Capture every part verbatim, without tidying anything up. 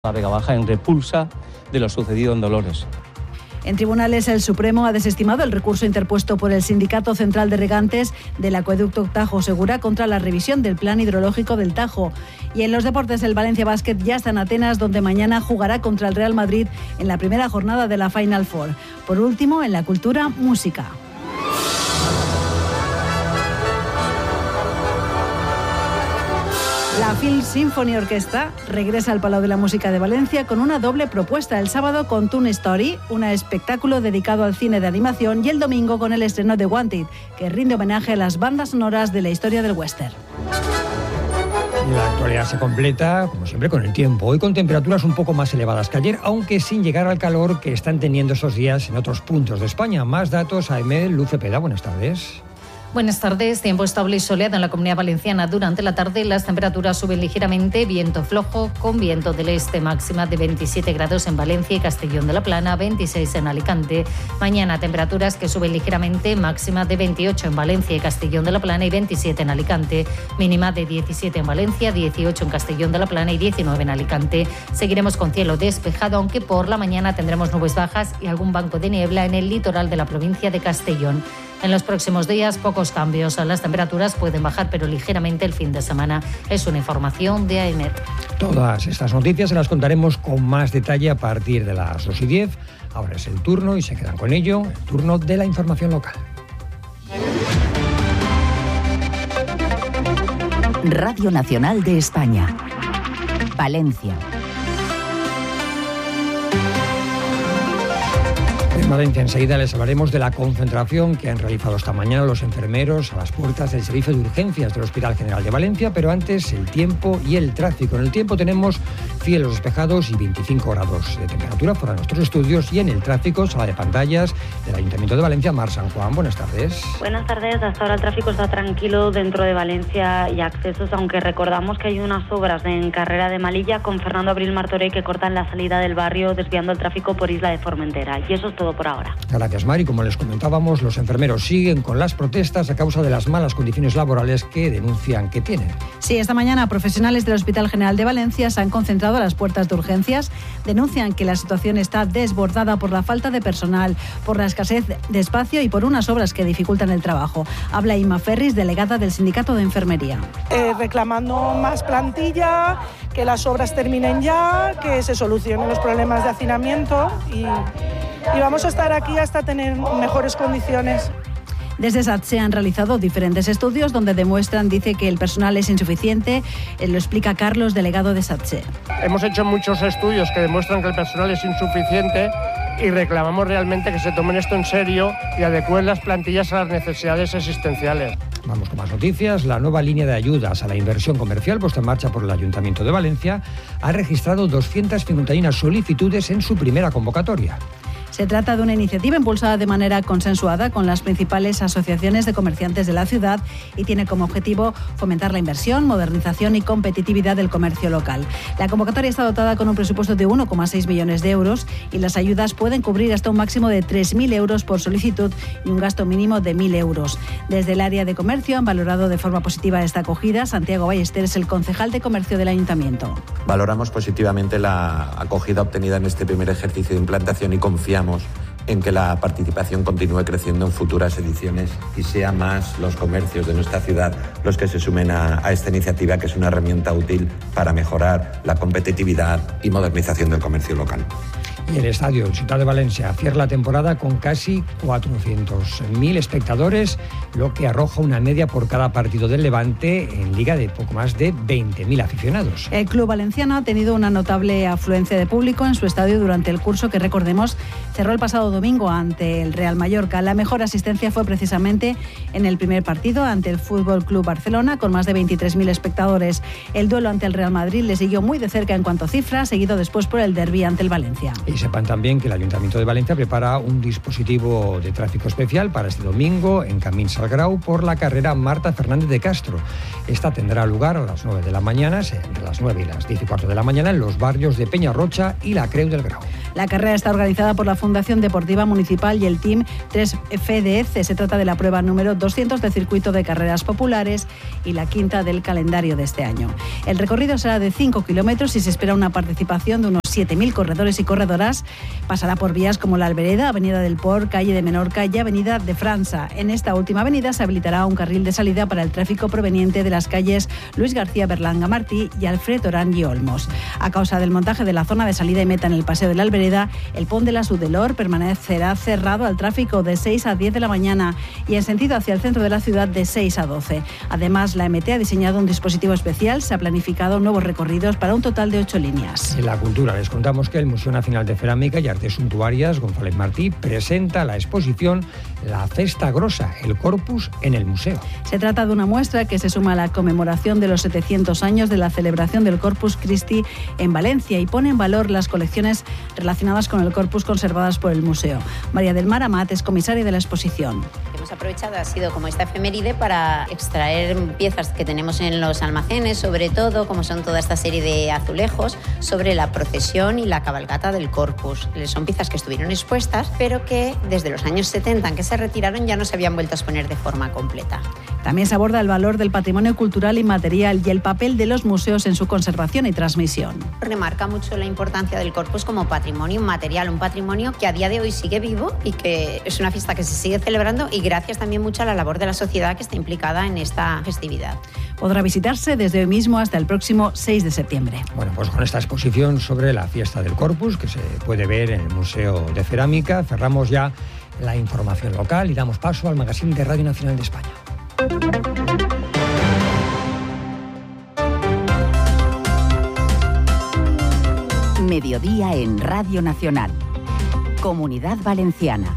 La Vega Baja en repulsa de lo sucedido en Dolores. En tribunales, el Supremo ha desestimado el recurso interpuesto por el Sindicato Central de Regantes del Acueducto Tajo Segura contra la revisión del plan hidrológico del Tajo. Y en los deportes, el Valencia Basket ya está en Atenas, donde mañana jugará contra el Real Madrid en la primera jornada de la Final Four. Por último, en la cultura, música. La Phil Symphony Orchestra regresa al Palau de la Música de Valencia con una doble propuesta. El sábado con Toon Story, un espectáculo dedicado al cine de animación, y el domingo con el estreno de Wanted, que rinde homenaje a las bandas sonoras de la historia del western. Y la actualidad se completa, como siempre, con el tiempo. Hoy con temperaturas un poco más elevadas que ayer, aunque sin llegar al calor que están teniendo estos días en otros puntos de España. Más datos, A M, Luz Cepeda, buenas tardes. Buenas tardes. Tiempo estable y soleado en la Comunidad Valenciana. Durante la tarde las temperaturas suben ligeramente, viento flojo con viento del este, máxima de veintisiete grados en Valencia y Castellón de la Plana, veintiséis en Alicante. Mañana temperaturas que suben ligeramente, máxima de veintiocho en Valencia y Castellón de la Plana y veintisiete en Alicante, mínima de diecisiete en Valencia, dieciocho en Castellón de la Plana y diecinueve en Alicante. Seguiremos con cielo despejado, aunque por la mañana tendremos nubes bajas y algún banco de niebla en el litoral de la provincia de Castellón. En los próximos días, pocos cambios. Las temperaturas pueden bajar, pero ligeramente el fin de semana. Es una información de A E M E D. Todas estas noticias se las contaremos con más detalle a partir de las dos y diez. Ahora es el turno, y se quedan con ello, el turno de la información local. Radio Nacional de España. Valencia. En Valencia enseguida les hablaremos de la concentración que han realizado esta mañana los enfermeros a las puertas del servicio de urgencias del Hospital General de Valencia, pero antes el tiempo y el tráfico. En el tiempo tenemos cielos despejados y veinticinco grados de temperatura fuera de nuestros estudios, y en el tráfico, sala de pantallas del Ayuntamiento de Valencia, Mar San Juan, buenas tardes. Buenas tardes, hasta ahora el tráfico está tranquilo dentro de Valencia y accesos, aunque recordamos que hay unas obras en carrera de Malilla con Fernando Abril Martorell que cortan la salida del barrio, desviando el tráfico por Isla de Formentera, y eso es todo por ahora. Gracias, Mari. Como les comentábamos, los enfermeros siguen con las protestas a causa de las malas condiciones laborales que denuncian que tienen. Sí, esta mañana profesionales del Hospital General de Valencia se han concentrado a las puertas de urgencias. Denuncian que la situación está desbordada por la falta de personal, por la escasez de espacio y por unas obras que dificultan el trabajo. Habla Inma Ferris, delegada del Sindicato de Enfermería. Eh, reclamando más plantilla, que las obras terminen ya, que se solucionen los problemas de hacinamiento y... Y vamos a estar aquí hasta tener mejores condiciones. Desde SATSE han realizado diferentes estudios donde demuestran, dice, que el personal es insuficiente. Lo explica Carlos, delegado de SATSE. Hemos hecho muchos estudios que demuestran que el personal es insuficiente y reclamamos realmente que se tomen esto en serio y adecúen las plantillas a las necesidades existenciales. Vamos con más noticias. La nueva línea de ayudas a la inversión comercial puesta en marcha por el Ayuntamiento de Valencia ha registrado doscientas cincuenta y una solicitudes en su primera convocatoria. Se trata de una iniciativa impulsada de manera consensuada con las principales asociaciones de comerciantes de la ciudad y tiene como objetivo fomentar la inversión, modernización y competitividad del comercio local. La convocatoria está dotada con un presupuesto de uno coma seis millones de euros y las ayudas pueden cubrir hasta un máximo de tres mil euros por solicitud y un gasto mínimo de mil euros. Desde el área de comercio han valorado de forma positiva esta acogida. Santiago Ballester es el concejal de comercio del Ayuntamiento. Valoramos positivamente la acogida obtenida en este primer ejercicio de implantación y confiamos en que la participación continúe creciendo en futuras ediciones y sea más los comercios de nuestra ciudad los que se sumen a, a esta iniciativa, que es una herramienta útil para mejorar la competitividad y modernización del comercio local. Y el estadio del Ciutat de Valencia cierra la temporada con casi cuatrocientos mil espectadores, lo que arroja una media por cada partido del Levante en liga de poco más de veinte mil aficionados. El club valenciano ha tenido una notable afluencia de público en su estadio durante el curso que, recordemos, cerró el pasado domingo ante el Real Mallorca. La mejor asistencia fue precisamente en el primer partido ante el Fútbol Club Barcelona, con más de veintitrés mil espectadores. El duelo ante el Real Madrid le siguió muy de cerca en cuanto a cifras, seguido después por el derbi ante el Valencia. Y sepan también que el Ayuntamiento de Valencia prepara un dispositivo de tráfico especial para este domingo en Camins al Grau por la carrera Marta Fernández de Castro. Esta tendrá lugar a las nueve de la mañana, entre las nueve y las diez y cuarto de la mañana, en los barrios de Peñarrocha y la Creu del Grau. La carrera está organizada por la Fundación Deportiva Municipal y el Team tres F D C. Se trata de la prueba número doscientos del circuito de carreras populares y la quinta del calendario de este año. El recorrido será de cinco kilómetros y se espera una participación de unos siete mil corredores y corredoras. Pasará por vías como la Albereda, Avenida del Port, Calle de Menorca y Avenida de França. En esta última avenida se habilitará un carril de salida para el tráfico proveniente de las calles Luis García Berlanga Martí y Alfred Orán y Olmos. A causa del montaje de la zona de salida y meta en el Paseo de la Albereda, el Pont de la Sudelor permanecerá cerrado al tráfico de seis a diez de la mañana y en sentido hacia el centro de la ciudad de seis a doce. Además, la M T ha diseñado un dispositivo especial, se ha planificado nuevos recorridos para un total de ocho líneas. En la cultura les contamos que el Museo Nacional de Cerámica y Artes Suntuarias González Martí presenta la exposición La Festa Grossa, el Corpus en el museo. Se trata de una muestra que se suma a la conmemoración de los setecientos años de la celebración del Corpus Christi en Valencia y pone en valor las colecciones relacionadas con el Corpus conservadas por el museo. María del Mar Amat es comisaria de la exposición. Hemos aprovechado, ha sido como esta efeméride para extraer piezas que tenemos en los almacenes, sobre todo, como son toda esta serie de azulejos, sobre la procesión y la cabalgata del Corpus. Son piezas que estuvieron expuestas, pero que desde los años setenta en que se retiraron ya no se habían vuelto a exponer de forma completa. También se aborda el valor del patrimonio cultural inmaterial y el papel de los museos en su conservación y transmisión. Remarca mucho la importancia del Corpus como patrimonio inmaterial, un patrimonio que a día de hoy sigue vivo y que es una fiesta que se sigue celebrando y gracias también mucho a la labor de la sociedad que está implicada en esta festividad. Podrá visitarse desde hoy mismo hasta el próximo seis de septiembre. Bueno, pues con esta exposición sobre la fiesta del Corpus, que se puede ver en el Museo de Cerámica, cerramos ya la información local y damos paso al magazine de Radio Nacional de España. Mediodía en Radio Nacional. Comunidad Valenciana.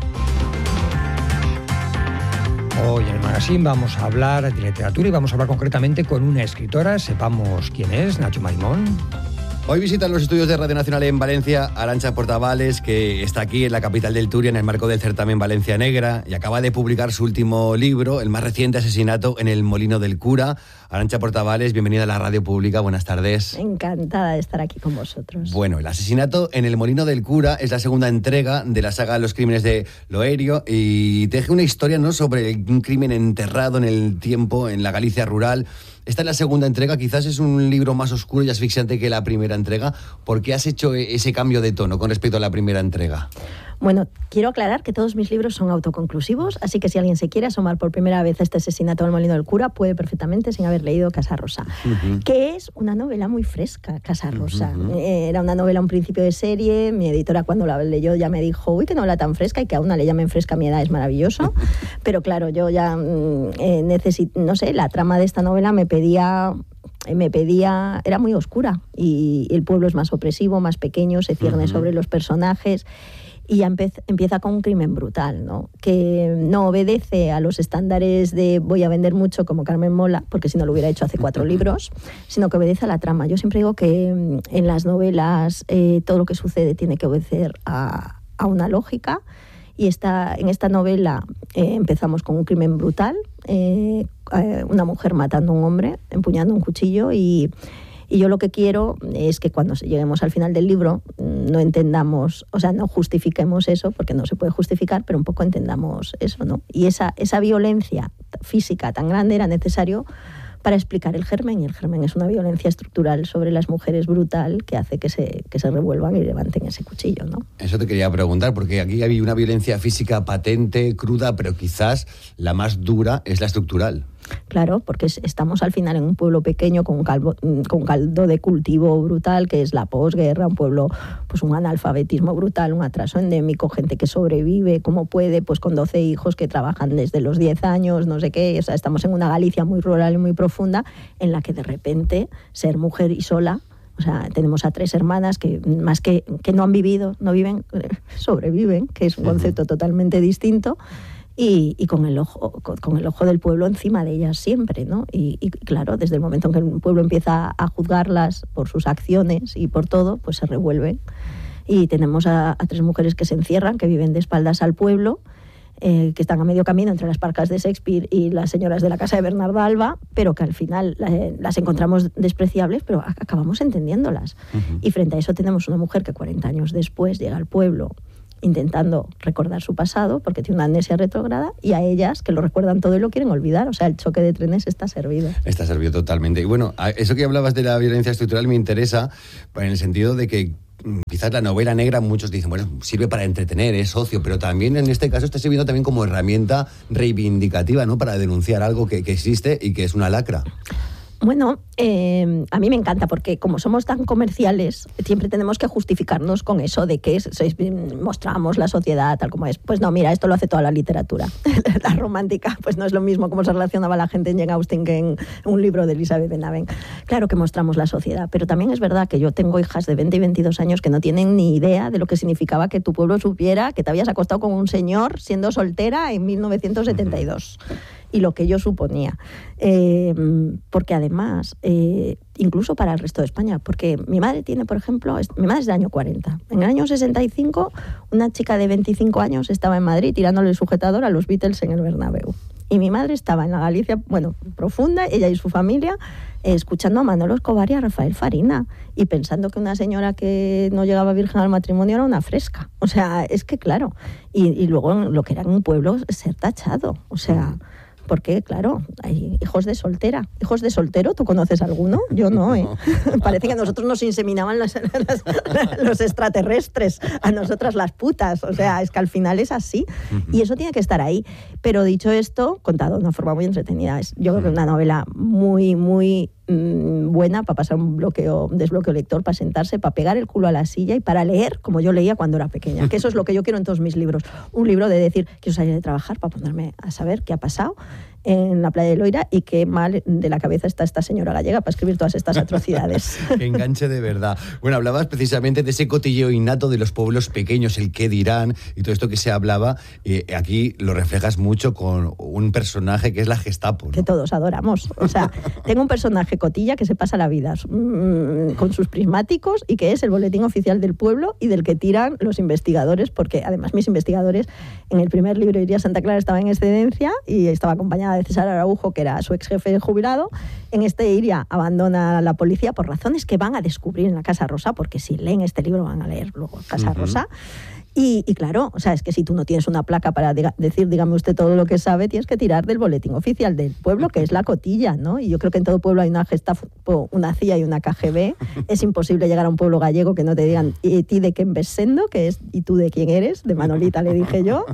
Hoy en el magazine vamos a hablar de literatura y vamos a hablar concretamente con una escritora. Sepamos quién es, Nacho Maimón. Hoy visitan los estudios de Radio Nacional en Valencia Arantxa Portavales, que está aquí en la capital del Turia en el marco del certamen Valencia Negra y acaba de publicar su último libro, el más reciente, Asesinato en el Molino del Cura. Arantxa Portavales, bienvenida a la radio pública, buenas tardes. Encantada de estar aquí con vosotros. Bueno, el Asesinato en el Molino del Cura es la segunda entrega de la saga Los crímenes de Loerio y teje una historia, ¿no?, sobre un crimen enterrado en el tiempo en la Galicia rural. Esta es la segunda entrega, quizás es un libro más oscuro y asfixiante que la primera entrega. ¿Por qué has hecho ese cambio de tono con respecto a la primera entrega? Bueno, quiero aclarar que todos mis libros son autoconclusivos, así que si alguien se quiere asomar por primera vez a este Asesinato en el Molino del Cura, puede perfectamente sin haber leído Casa Rosa, uh-huh. que es una novela muy fresca, Casa Rosa. Uh-huh. Era una novela, un principio de serie, mi editora cuando la leyó ya me dijo, uy, qué novela tan fresca, y que a una le llamen fresca a mi edad es maravilloso, pero claro, yo ya eh, necesito, no sé, la trama de esta novela me pedía... me pedía, era muy oscura y el pueblo es más opresivo, más pequeño, se cierne uh-huh. sobre los personajes y ya empe- empieza con un crimen brutal, ¿no? Que no obedece a los estándares de voy a vender mucho como Carmen Mola, porque si no lo hubiera hecho hace cuatro libros, sino que obedece a la trama. Yo siempre digo que en las novelas eh, todo lo que sucede tiene que obedecer a, a una lógica. Y esta, en esta novela eh, empezamos con un crimen brutal, eh, una mujer matando a un hombre, empuñando un cuchillo y, y yo lo que quiero es que cuando lleguemos al final del libro no entendamos, o sea, no justifiquemos eso, porque no se puede justificar, pero un poco entendamos eso, ¿no? Y esa, esa violencia física tan grande era necesario para explicar el germen, y el germen es una violencia estructural sobre las mujeres brutal que hace que se, que se revuelvan y levanten ese cuchillo, ¿no? Eso te quería preguntar, porque aquí hay una violencia física patente, cruda, pero quizás la más dura es la estructural. Claro, porque estamos al final en un pueblo pequeño con un, calvo, con un caldo de cultivo brutal, que es la posguerra, un pueblo, pues un analfabetismo brutal, un atraso endémico, gente que sobrevive como puede, pues con doce hijos que trabajan desde los diez años, no sé qué, o sea, estamos en una Galicia muy rural y muy profunda, en la que de repente ser mujer y sola, o sea, tenemos a tres hermanas que más que, que no han vivido, no viven, sobreviven, que es un concepto totalmente distinto. Y, y con el ojo con, con el ojo del pueblo encima de ellas siempre, ¿no? Y, y claro, desde el momento en que el pueblo empieza a juzgarlas por sus acciones y por todo, pues se revuelven. Y tenemos a, a tres mujeres que se encierran, que viven de espaldas al pueblo, eh, que están a medio camino entre las parcas de Shakespeare y las señoras de la casa de Bernarda Alba, pero que al final eh, las encontramos despreciables, pero a- acabamos entendiéndolas. Uh-huh. Y frente a eso tenemos una mujer que cuarenta años después llega al pueblo intentando recordar su pasado, porque tiene una amnesia retrógrada, y a ellas, que lo recuerdan todo y lo quieren olvidar. O sea, el choque de trenes está servido. Está servido totalmente. Y bueno, eso que hablabas de la violencia estructural me interesa, en el sentido de que quizás la novela negra, muchos dicen, bueno, sirve para entretener, es ocio, pero también en este caso está sirviendo también como herramienta reivindicativa, ¿no? Para denunciar algo que, que existe y que es una lacra. Bueno, eh, a mí me encanta porque como somos tan comerciales, siempre tenemos que justificarnos con eso de que es, es, mostramos la sociedad tal como es. Pues no, mira, esto lo hace toda la literatura. La romántica, pues no es lo mismo como se relacionaba la gente en Jane Austen que en un libro de Elizabeth Benavent. Claro que mostramos la sociedad, pero también es verdad que yo tengo hijas de veinte y veintidós años que no tienen ni idea de lo que significaba que tu pueblo supiera que te habías acostado con un señor siendo soltera en mil novecientos setenta y dos. Y lo que yo suponía. Eh, porque además, eh, incluso para el resto de España, porque mi madre tiene, por ejemplo, es, mi madre es del año cuarenta. En el año sesenta y cinco, una chica de veinticinco años estaba en Madrid tirándole el sujetador a los Beatles en el Bernabéu. Y mi madre estaba en la Galicia, bueno, profunda, ella y su familia, eh, escuchando a Manolo Escobar y a Rafael Farina, y pensando que una señora que no llegaba virgen al matrimonio era una fresca. O sea, es que claro. Y, y luego lo que era en un pueblo ser tachado. O sea... Porque, claro, hay hijos de soltera. ¿Hijos de soltero? ¿Tú conoces alguno? Yo no, ¿eh? Parece que a nosotros nos inseminaban las, las, los extraterrestres, a nosotras las putas. O sea, es que al final es así. Y eso tiene que estar ahí. Pero dicho esto, contado de una forma muy entretenida. Es, yo creo que es una novela muy, muy mmm, buena para pasar un bloqueo, un desbloqueo lector, para sentarse, para pegar el culo a la silla y para leer como yo leía cuando era pequeña. Que eso es lo que yo quiero en todos mis libros. Un libro de decir, quiero salir de trabajar para ponerme a saber qué ha pasado en la playa de Loira y qué mal de la cabeza está esta señora gallega para escribir todas estas atrocidades. Qué enganche de verdad. Bueno, hablabas precisamente de ese cotilleo innato de los pueblos pequeños, el qué dirán y todo esto que se hablaba. Eh, aquí lo reflejas mucho con un personaje que es la Gestapo, ¿no? Que todos adoramos. O sea, tengo un personaje cotilla que se pasa la vida mmm, con sus prismáticos y que es el boletín oficial del pueblo y del que tiran los investigadores, porque además mis investigadores en el primer libro Iría Santa Clara estaba en excedencia y estaba acompañada de César Araujo, que era su ex jefe jubilado. En este Iria abandona la policía por razones que van a descubrir en la Casa Rosa, porque si leen este libro van a leer luego Casa uh-huh. Rosa. Y, y claro, o sea, es que si tú no tienes una placa para diga, decir, dígame usted todo lo que sabe, tienes que tirar del boletín oficial del pueblo, que es la cotilla, ¿no? Y yo creo que en todo pueblo hay una Gestapo, una C I A y una K G B. Es imposible llegar a un pueblo gallego que no te digan ¿y ti de quién ves sendo? Que es ¿y tú de quién eres? De Manolita le dije yo.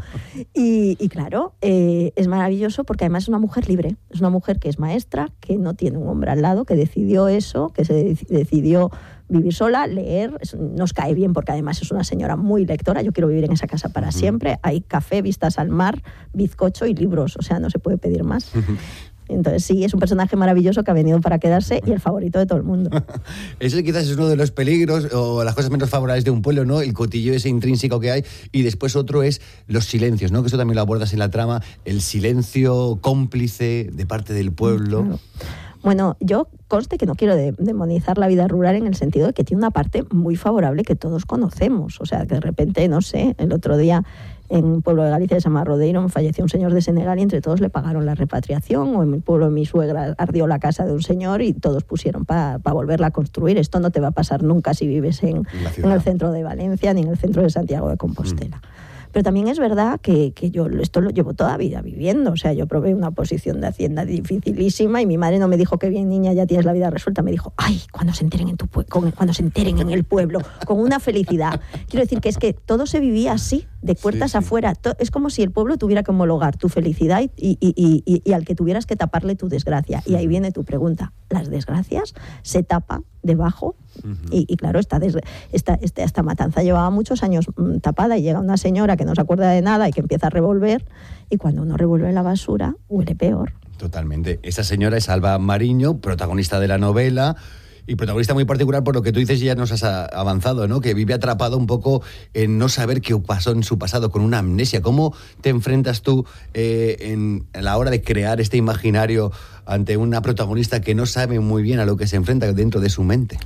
Y, y claro, eh, es maravilloso porque además es una mujer libre. Es una mujer que es maestra, que no tiene un hombre al lado, que decidió eso, que se decidió vivir sola, leer, nos cae bien porque además es una señora muy lectora. Yo quiero vivir en esa casa para uh-huh. siempre. Hay café, vistas al mar, bizcocho y libros, o sea, no se puede pedir más. Uh-huh. Entonces sí, es un personaje maravilloso que ha venido para quedarse y el favorito de todo el mundo. Ese quizás es uno de los peligros o las cosas menos favorables de un pueblo, ¿no? El cotillo ese intrínseco que hay. Y después otro es los silencios, ¿no? Que eso también lo abordas en la trama, el silencio cómplice de parte del pueblo. Claro. Bueno, yo conste que no quiero de, demonizar la vida rural en el sentido de que tiene una parte muy favorable que todos conocemos. O sea, que de repente, no sé, el otro día en un pueblo de Galicia de Samarrodeiro falleció un señor de Senegal y entre todos le pagaron la repatriación, o en mi pueblo mi suegra ardió la casa de un señor y todos pusieron para pa volverla a construir. Esto no te va a pasar nunca si vives en, en el centro de Valencia ni en el centro de Santiago de Compostela. Mm. Pero también es verdad que, que yo esto lo llevo toda la vida viviendo. O sea, yo probé una posición de Hacienda dificilísima y mi madre no me dijo que bien, niña, ya tienes la vida resuelta. Me dijo, ay, cuando se enteren en tu pue- con, cuando se enteren en el pueblo, con una felicidad. Quiero decir que es que todo se vivía así, de puertas sí, sí. afuera. To- es como si el pueblo tuviera que homologar tu felicidad y, y, y, y, y al que tuvieras que taparle tu desgracia. Y ahí viene tu pregunta. ¿Las desgracias se tapan debajo? Uh-huh. Y, y claro, esta, des, esta, esta, esta matanza llevaba muchos años mmm, tapada y llega una señora que no se acuerda de nada y que empieza a revolver, y cuando uno revuelve la basura huele peor. Totalmente. Esa señora es Alba Mariño, protagonista de la novela y protagonista muy particular por lo que tú dices y ya nos has avanzado, ¿no? Que vive atrapado un poco en no saber qué pasó en su pasado, con una amnesia. ¿Cómo te enfrentas tú eh, en, en la hora de crear este imaginario ante una protagonista que no sabe muy bien a lo que se enfrenta dentro de su mente?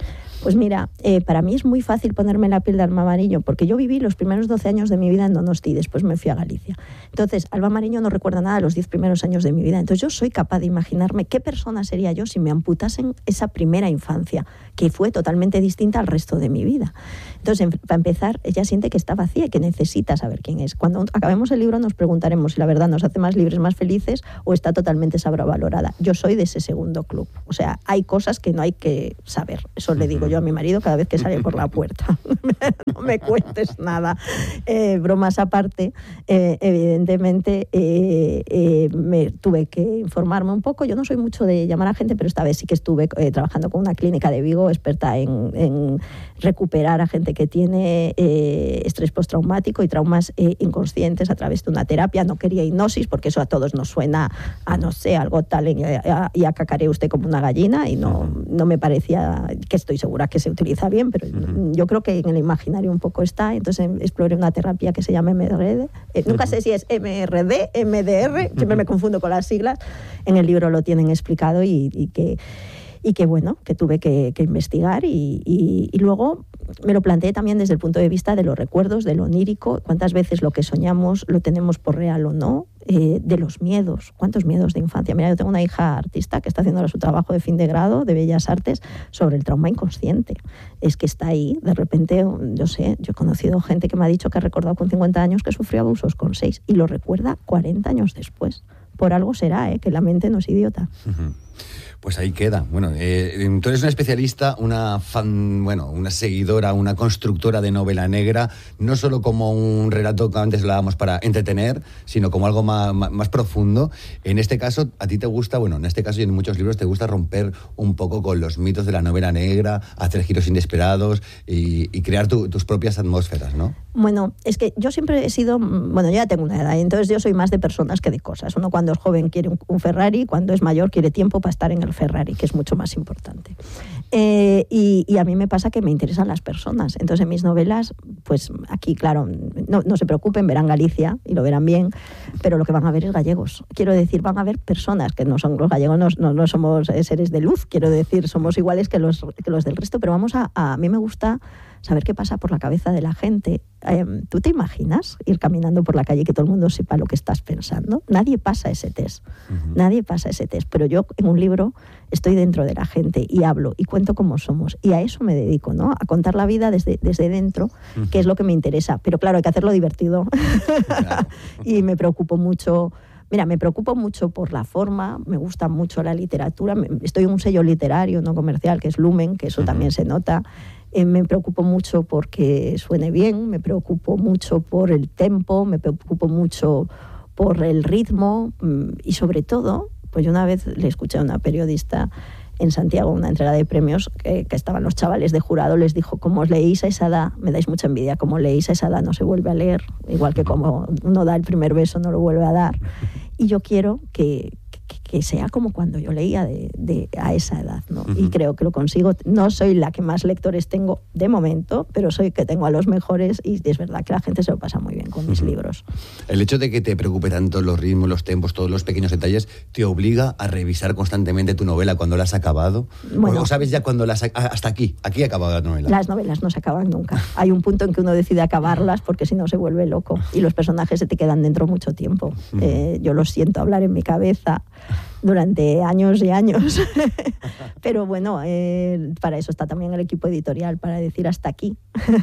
Pues mira, eh, para mí es muy fácil ponerme la piel de Alba Mariño, porque yo viví los primeros doce años de mi vida en Donosti y después me fui a Galicia. Entonces, Alba Mariño no recuerda nada de los diez primeros años de mi vida. Entonces, yo soy capaz de imaginarme qué persona sería yo si me amputasen esa primera infancia, que fue totalmente distinta al resto de mi vida. Entonces, para empezar, ella siente que está vacía y que necesita saber quién es. Cuando acabemos el libro nos preguntaremos si la verdad nos hace más libres, más felices, o está totalmente sobrevalorada. Yo soy de ese segundo club. O sea, hay cosas que no hay que saber. Eso le digo yo a mi marido cada vez que sale por la puerta. No me cuentes nada. Eh, bromas aparte, eh, evidentemente eh, eh, me tuve que informarme un poco. Yo no soy mucho de llamar a gente, pero esta vez sí que estuve eh, trabajando con una clínica de Vigo experta en, en recuperar a gente que tiene eh, estrés postraumático y traumas eh, inconscientes a través de una terapia. No quería hipnosis porque eso a todos nos suena a, no sé, algo tal y a, a cacaree usted como una gallina, y no, no me parecía, que estoy segura que se utiliza bien, pero uh-huh. yo creo que en el imaginario un poco está. Entonces exploré una terapia que se llama M D R. Eh, nunca uh-huh. sé si es M R D, M D R, siempre uh-huh. me confundo con las siglas. En el libro lo tienen explicado y, y que y que bueno, que tuve que, que investigar y, y, y luego me lo planteé también desde el punto de vista de los recuerdos, de lo onírico, cuántas veces lo que soñamos lo tenemos por real o no, eh, de los miedos, cuántos miedos de infancia. Mira, yo tengo una hija artista que está haciendo ahora su trabajo de fin de grado de Bellas Artes sobre el trauma inconsciente. Es que está ahí, de repente, yo sé, yo he conocido gente que me ha dicho que ha recordado con cincuenta años que sufrió abusos con seis y lo recuerda cuarenta años después. Por algo será, ¿eh? Que la mente no es idiota. Uh-huh. Pues ahí queda. Bueno, eh, tú eres una especialista, una fan, bueno, una seguidora, una constructora de novela negra, no solo como un relato que antes hablábamos para entretener, sino como algo más, más, más profundo. En este caso, a ti te gusta, bueno, en este caso y en muchos libros te gusta romper un poco con los mitos de la novela negra, hacer giros inesperados y, y crear tu, tus propias atmósferas, ¿no? Bueno, es que yo siempre he sido, bueno, yo ya tengo una edad, entonces yo soy más de personas que de cosas. Uno cuando es joven quiere un, un Ferrari, cuando es mayor quiere tiempo para estar en el Ferrari, que es mucho más importante. Eh, y, y a mí me pasa que me interesan las personas. Entonces en mis novelas, pues aquí, claro, no, no se preocupen, verán Galicia y lo verán bien, pero lo que van a ver es gallegos. Quiero decir, van a ver personas que no son los gallegos, no, no, no somos seres de luz, quiero decir, somos iguales que los, que los del resto, pero vamos a, a, a mí me gusta saber qué pasa por la cabeza de la gente. Eh, ¿Tú te imaginas ir caminando por la calle y que todo el mundo sepa lo que estás pensando? Nadie pasa ese test, uh-huh. nadie pasa ese test, pero yo en un libro estoy dentro de la gente y hablo y cuento cómo somos, y a eso me dedico, ¿no? A contar la vida desde, desde dentro, uh-huh. que es lo que me interesa, pero claro, hay que hacerlo divertido. Claro. Y me preocupo mucho. Mira, me preocupo mucho por la forma, me gusta mucho la literatura, estoy en un sello literario, no comercial, que es Lumen, que eso uh-huh. también se nota. Eh, me preocupo mucho porque suene bien, me preocupo mucho por el tempo, me preocupo mucho por el ritmo y sobre todo, pues yo una vez le escuché a una periodista en Santiago, una entrega de premios, que, que estaban los chavales de jurado, les dijo, como os leéis a esa edad, me dais mucha envidia, como leéis a esa edad no se vuelve a leer, igual que como uno da el primer beso no lo vuelve a dar. Y yo quiero que, que, que sea como cuando yo leía de, de, a esa edad, ¿no? Uh-huh. Y creo que lo consigo. No soy la que más lectores tengo de momento, pero soy que tengo a los mejores y es verdad que la gente se lo pasa muy bien con mis uh-huh. libros. El hecho de que te preocupe tanto los ritmos, los tempos, todos los pequeños detalles, ¿te obliga a revisar constantemente tu novela cuando la has acabado? Bueno, ¿o sabes ya cuando las hasta aquí, aquí ha acabado la novela? Las novelas no se acaban nunca. Hay un punto en que uno decide acabarlas porque si no se vuelve loco y los personajes se te quedan dentro mucho tiempo. Uh-huh. Eh, yo lo siento hablar en mi cabeza durante años y años. Pero bueno, eh, para eso está también el equipo editorial, para decir hasta aquí.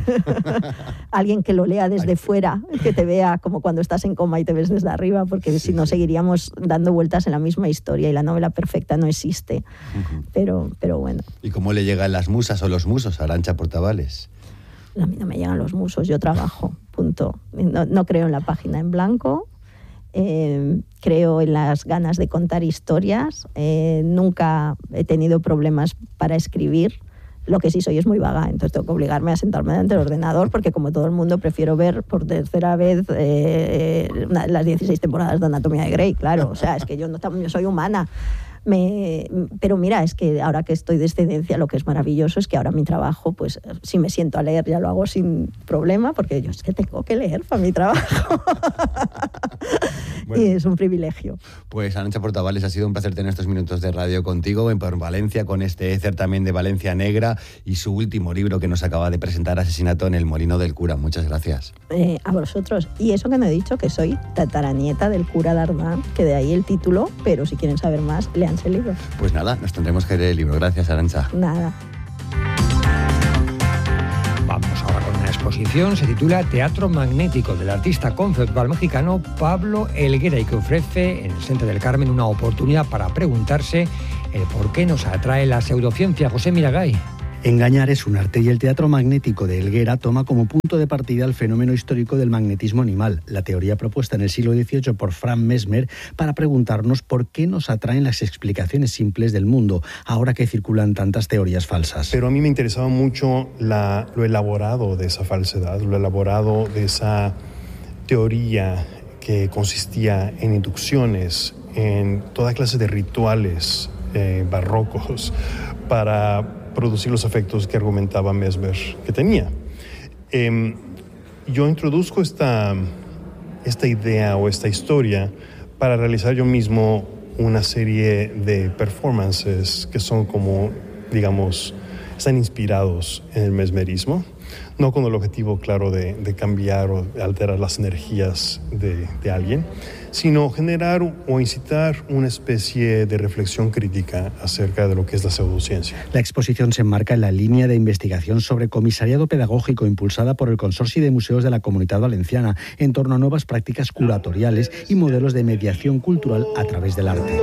Alguien que lo lea desde fuera, que te vea como cuando estás en coma y te ves desde arriba, porque sí, si no sí. seguiríamos dando vueltas en la misma historia y la novela perfecta no existe. Uh-huh. Pero, pero bueno. ¿Y cómo le llegan las musas o los musos a Arantxa Portavales? A mí no me llegan los musos, yo trabajo, punto. No, no creo en la página en blanco. Eh, creo en las ganas de contar historias, eh, nunca he tenido problemas para escribir, lo que sí soy es muy vaga, entonces tengo que obligarme a sentarme delante del ordenador porque como todo el mundo prefiero ver por tercera vez eh, una, las dieciséis temporadas de Anatomía de Grey, claro, o sea, es que yo no yo soy humana. Me, pero mira, es que ahora que estoy de excedencia, lo que es maravilloso es que ahora mi trabajo, pues si me siento a leer ya lo hago sin problema, porque yo es que tengo que leer para mi trabajo. Bueno, y es un privilegio. Pues Arantxa Portavales, ha sido un placer tener estos minutos de radio contigo en por Valencia, con este certamen de Valencia Negra y su último libro que nos acaba de presentar, Asesinato en el Molino del Cura. Muchas gracias. Eh, a vosotros. Y eso que no he dicho, que soy tataranieta del cura Dardán, que de ahí el título, pero si quieren saber más, léanse el libro. Pues nada, nos tendremos que leer el libro. Gracias, Arantxa. Nada. Vamos ahora con una exposición, se titula Teatro Magnético, del artista conceptual mexicano Pablo Helguera, y que ofrece en el Centro del Carmen una oportunidad para preguntarse el por qué nos atrae la pseudociencia. José Miragay. Engañar es un arte, y el teatro magnético de Helguera toma como punto de partida el fenómeno histórico del magnetismo animal, la teoría propuesta en el siglo dieciocho por Franz Mesmer para preguntarnos por qué nos atraen las explicaciones simples del mundo, ahora que circulan tantas teorías falsas. Pero a mí me interesaba mucho la, lo elaborado de esa falsedad, lo elaborado de esa teoría que consistía en inducciones, en toda clase de rituales eh, barrocos para producir los efectos que argumentaba Mesmer que tenía. Eh, yo introduzco esta, esta idea o esta historia para realizar yo mismo una serie de performances que son como, digamos, están inspirados en el mesmerismo, no con el objetivo claro de, de cambiar o de alterar las energías de, de alguien, sino generar o incitar una especie de reflexión crítica acerca de lo que es la pseudociencia. La exposición se enmarca en la línea de investigación sobre comisariado pedagógico impulsada por el Consorcio de Museos de la Comunidad Valenciana en torno a nuevas prácticas curatoriales y modelos de mediación cultural a través del arte.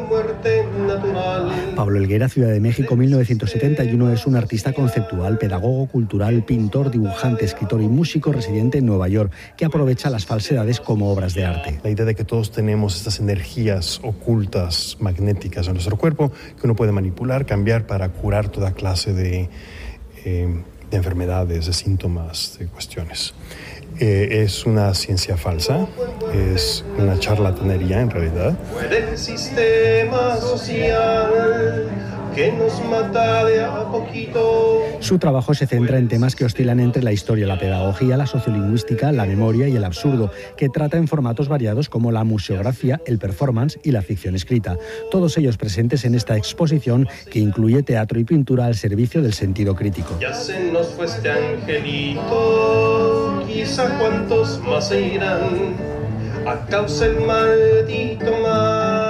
Pablo Helguera, Ciudad de México, mil novecientos setenta y uno, es un artista conceptual, pedagogo cultural, pintor, dibujante, escritor y músico residente en Nueva York, que aprovecha las falsedades como obras de arte. La idea de que todos tenemos estas energías ocultas, magnéticas en nuestro cuerpo, que uno puede manipular, cambiar para curar toda clase de, eh, de enfermedades, de síntomas, de cuestiones. Eh, es una ciencia falsa, es una charlatanería en realidad. Puede el sistema social que nos mata de a poquito. Su trabajo se centra en temas que oscilan entre la historia, la pedagogía, la sociolingüística, la memoria y el absurdo, que trata en formatos variados como la museografía, el performance y la ficción escrita. Todos ellos presentes en esta exposición que incluye teatro y pintura al servicio del sentido crítico. Ya se nos fue este angelito, quizá cuántos más se irán a causa del maldito mal.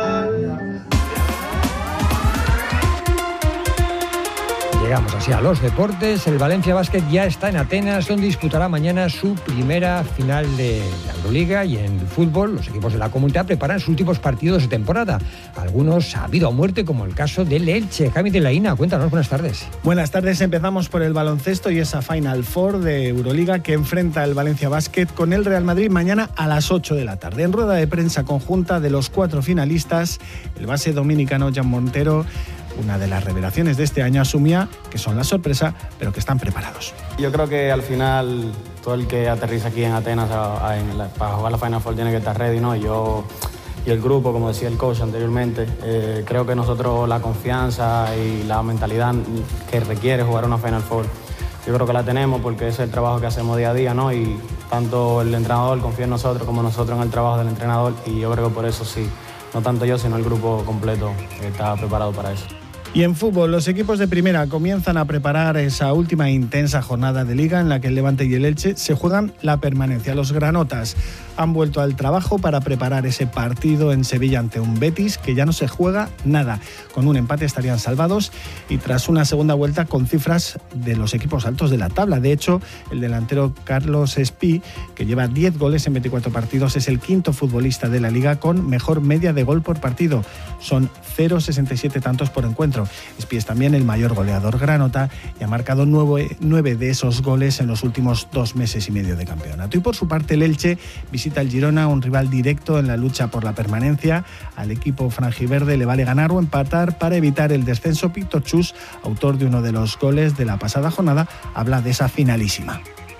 Llegamos así a los deportes. El Valencia Basket ya está en Atenas, donde disputará mañana su primera final de la Euroliga, y en el fútbol los equipos de la comunidad preparan sus últimos partidos de temporada. Algunos ha habido a muerte, como el caso del Elche. Jaime de la Ina, cuéntanos, buenas tardes. Buenas tardes, empezamos por el baloncesto y esa Final Four de Euroliga que enfrenta el Valencia Basket con el Real Madrid mañana a las ocho de la tarde. En rueda de prensa conjunta de los cuatro finalistas, el base dominicano Jan Montero, una de las revelaciones de este año, asumía que son la sorpresa, pero que están preparados. Yo creo que al final todo el que aterriza aquí en Atenas a, a, en la, para jugar la Final Four tiene que estar ready, ¿no? Y yo y el grupo, como decía el coach anteriormente, eh, creo que nosotros la confianza y la mentalidad que requiere jugar una Final Four, yo creo que la tenemos porque es el trabajo que hacemos día a día, ¿no? Y tanto el entrenador confía en nosotros como nosotros en el trabajo del entrenador, y yo creo que por eso sí, no tanto yo, sino el grupo completo que está preparado para eso. Y en fútbol, los equipos de primera comienzan a preparar esa última intensa jornada de liga en la que el Levante y el Elche se juegan la permanencia. Los granotas han vuelto al trabajo para preparar ese partido en Sevilla ante un Betis que ya no se juega nada. Con un empate estarían salvados, y tras una segunda vuelta con cifras de los equipos altos de la tabla. De hecho, el delantero Carlos Espí, que lleva diez goles en veinticuatro partidos, es el quinto futbolista de la liga con mejor media de gol por partido. Son cero coma sesenta y siete tantos por encuentro. Espí es también el mayor goleador granota y ha marcado nueve, nueve de esos goles en los últimos dos meses y medio de campeonato. Y por su parte, el Elche visita el Girona, un rival directo en la lucha por la permanencia. Al equipo franjiverde le vale ganar o empatar para evitar el descenso. Víctor Chus, autor de uno de los goles de la pasada jornada, habla de esa finalísima.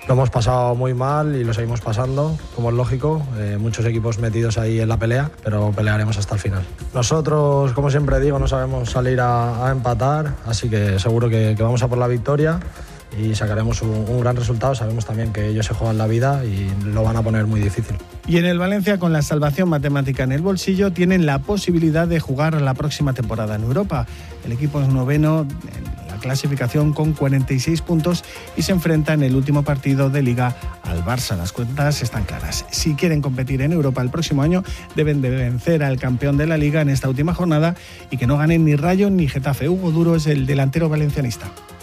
Lo hemos pasado muy mal y lo seguimos pasando, como es lógico. Eh, muchos equipos metidos ahí en la pelea, pero pelearemos hasta el final. Nosotros, como siempre digo, no sabemos salir a, a empatar, así que seguro que, que vamos a por la victoria y sacaremos un, un gran resultado. Sabemos también que ellos se juegan la vida y lo van a poner muy difícil. Y en el Valencia, con la salvación matemática en el bolsillo, tienen la posibilidad de jugar la próxima temporada en Europa. El equipo es noveno en la clasificación con cuarenta y seis puntos y se enfrenta en el último partido de Liga al Barça. Las cuentas están claras. Si quieren competir en Europa el próximo año, deben de vencer al campeón de la Liga en esta última jornada y que no ganen ni Rayo ni Getafe. Hugo Duro es el delantero valencianista.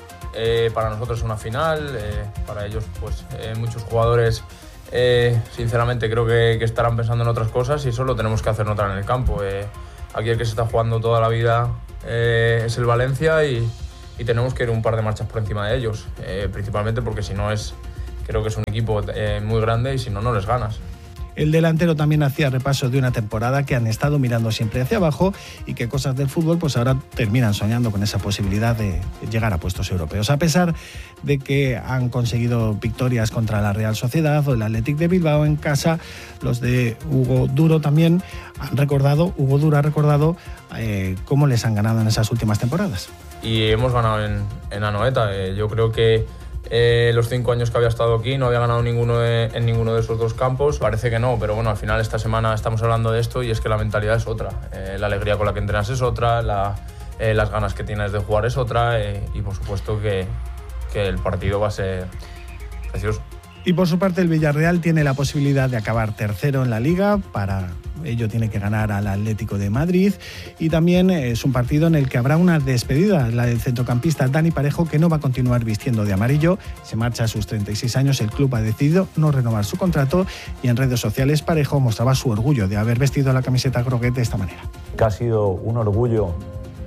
Eh, para nosotros es una final, eh, para ellos pues eh, muchos jugadores eh, sinceramente creo que, que estarán pensando en otras cosas y solo tenemos que hacer notar en el campo. Eh, aquí el que se está jugando toda la vida eh, es el Valencia y, y tenemos que ir un par de marchas por encima de ellos, eh, principalmente porque si no es, creo que es un equipo eh, muy grande y si no, no les ganas. El delantero también hacía repaso de una temporada que han estado mirando siempre hacia abajo y que cosas del fútbol pues ahora terminan soñando con esa posibilidad de llegar a puestos europeos. A pesar de que han conseguido victorias contra la Real Sociedad o el Athletic de Bilbao en casa, los de Hugo Duro también han recordado, Hugo Duro ha recordado eh, cómo les han ganado en esas últimas temporadas. Y hemos ganado en, en Anoeta. Eh, yo creo que Eh, los cinco años que había estado aquí no había ganado ninguno de, en ninguno de esos dos campos. Parece que no, pero bueno, al final esta semana estamos hablando de esto y es que la mentalidad es otra. Eh, la alegría con la que entrenas es otra, la, eh, las ganas que tienes de jugar es otra eh, y por supuesto que, que el partido va a ser precioso. Y por su parte el Villarreal tiene la posibilidad de acabar tercero en la Liga. Para ello tiene que ganar al Atlético de Madrid y también es un partido en el que habrá una despedida, la del centrocampista Dani Parejo, que no va a continuar vistiendo de amarillo. Se marcha a sus treinta y seis años, el club ha decidido no renovar su contrato y en redes sociales Parejo mostraba su orgullo de haber vestido la camiseta groguet de esta manera. Que ha sido un orgullo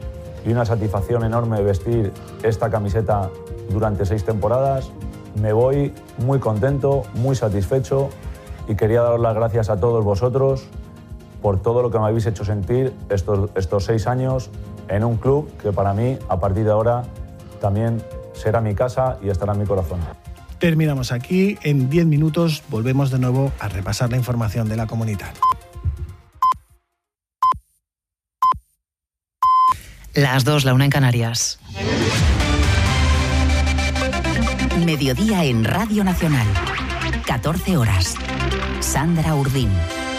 y una satisfacción enorme vestir esta camiseta durante seis temporadas. Me voy muy contento, muy satisfecho y quería daros las gracias a todos vosotros por todo lo que me habéis hecho sentir estos, estos seis años en un club que para mí, a partir de ahora, también será mi casa y estará en mi corazón. Terminamos aquí. En diez minutos volvemos de nuevo a repasar la información de la comunidad. Las dos, la una en Canarias. Mediodía en Radio Nacional. catorce horas. Sandra Urdín.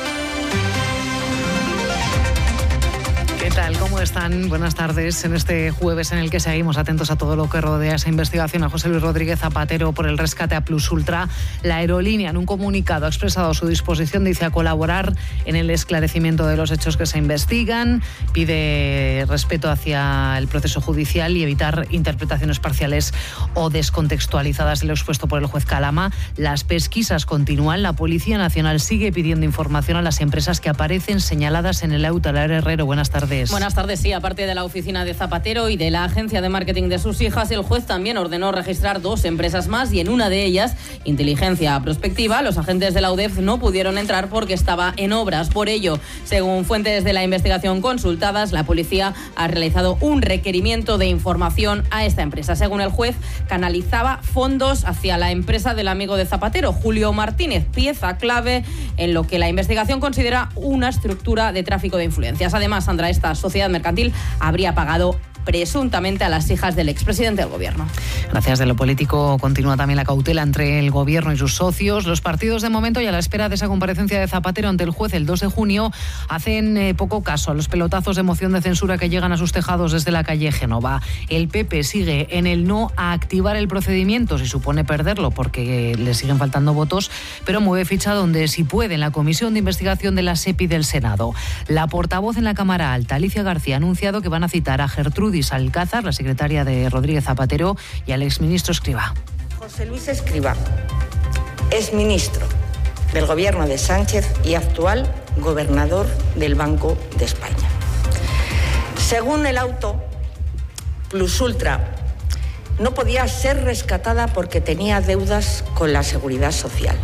¿Qué tal? ¿Cómo están? Buenas tardes. En este jueves en el que seguimos atentos a todo lo que rodea esa investigación a José Luis Rodríguez Zapatero por el rescate a Plus Ultra, la aerolínea en un comunicado ha expresado su disposición, dice, a colaborar en el esclarecimiento de los hechos que se investigan, pide respeto hacia el proceso judicial y evitar interpretaciones parciales o descontextualizadas de lo expuesto por el juez Calama. Las pesquisas continúan. La Policía Nacional sigue pidiendo información a las empresas que aparecen señaladas en el auto. Lara Herrero, buenas tardes. Buenas tardes, sí. Aparte de la oficina de Zapatero y de la agencia de marketing de sus hijas, el juez también ordenó registrar dos empresas más y en una de ellas, Inteligencia Prospectiva, los agentes de la U D E F no pudieron entrar porque estaba en obras. Por ello, según fuentes de la investigación consultadas, la policía ha realizado un requerimiento de información a esta empresa. Según el juez, canalizaba fondos hacia la empresa del amigo de Zapatero, Julio Martínez, pieza clave en lo que la investigación considera una estructura de tráfico de influencias. Además, Sandra, esta sociedad mercantil habría pagado presuntamente a las hijas del expresidente del gobierno. Gracias. De lo político continúa también la cautela entre el gobierno y sus socios. Los partidos de momento y a la espera de esa comparecencia de Zapatero ante el juez el dos de junio hacen eh, poco caso a los pelotazos de moción de censura que llegan a sus tejados desde la calle Génova. El P P sigue en el no a activar el procedimiento, si supone perderlo porque le siguen faltando votos, pero mueve ficha donde si puede en la comisión de investigación de la SEPI del Senado. La portavoz en la Cámara Alta, Alicia García, ha anunciado que van a citar a Gertrudis Alcázar, la secretaria de Rodríguez Zapatero, y al exministro Escrivá. José Luis Escrivá es ministro del gobierno de Sánchez y actual gobernador del Banco de España. Según el auto, Plus Ultra no podía ser rescatada porque tenía deudas con la Seguridad Social.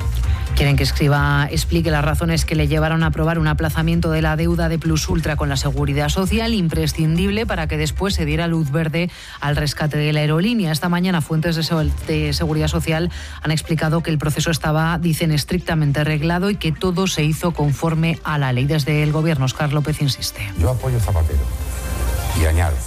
Quieren que Escrivá explique las razones que le llevaron a aprobar un aplazamiento de la deuda de Plus Ultra con la Seguridad Social, imprescindible para que después se diera luz verde al rescate de la aerolínea. Esta mañana fuentes de Seguridad Social han explicado que el proceso estaba, dicen, estrictamente reglado y que todo se hizo conforme a la ley. Desde el Gobierno, Óscar López insiste. Yo apoyo a Zapatero y añado,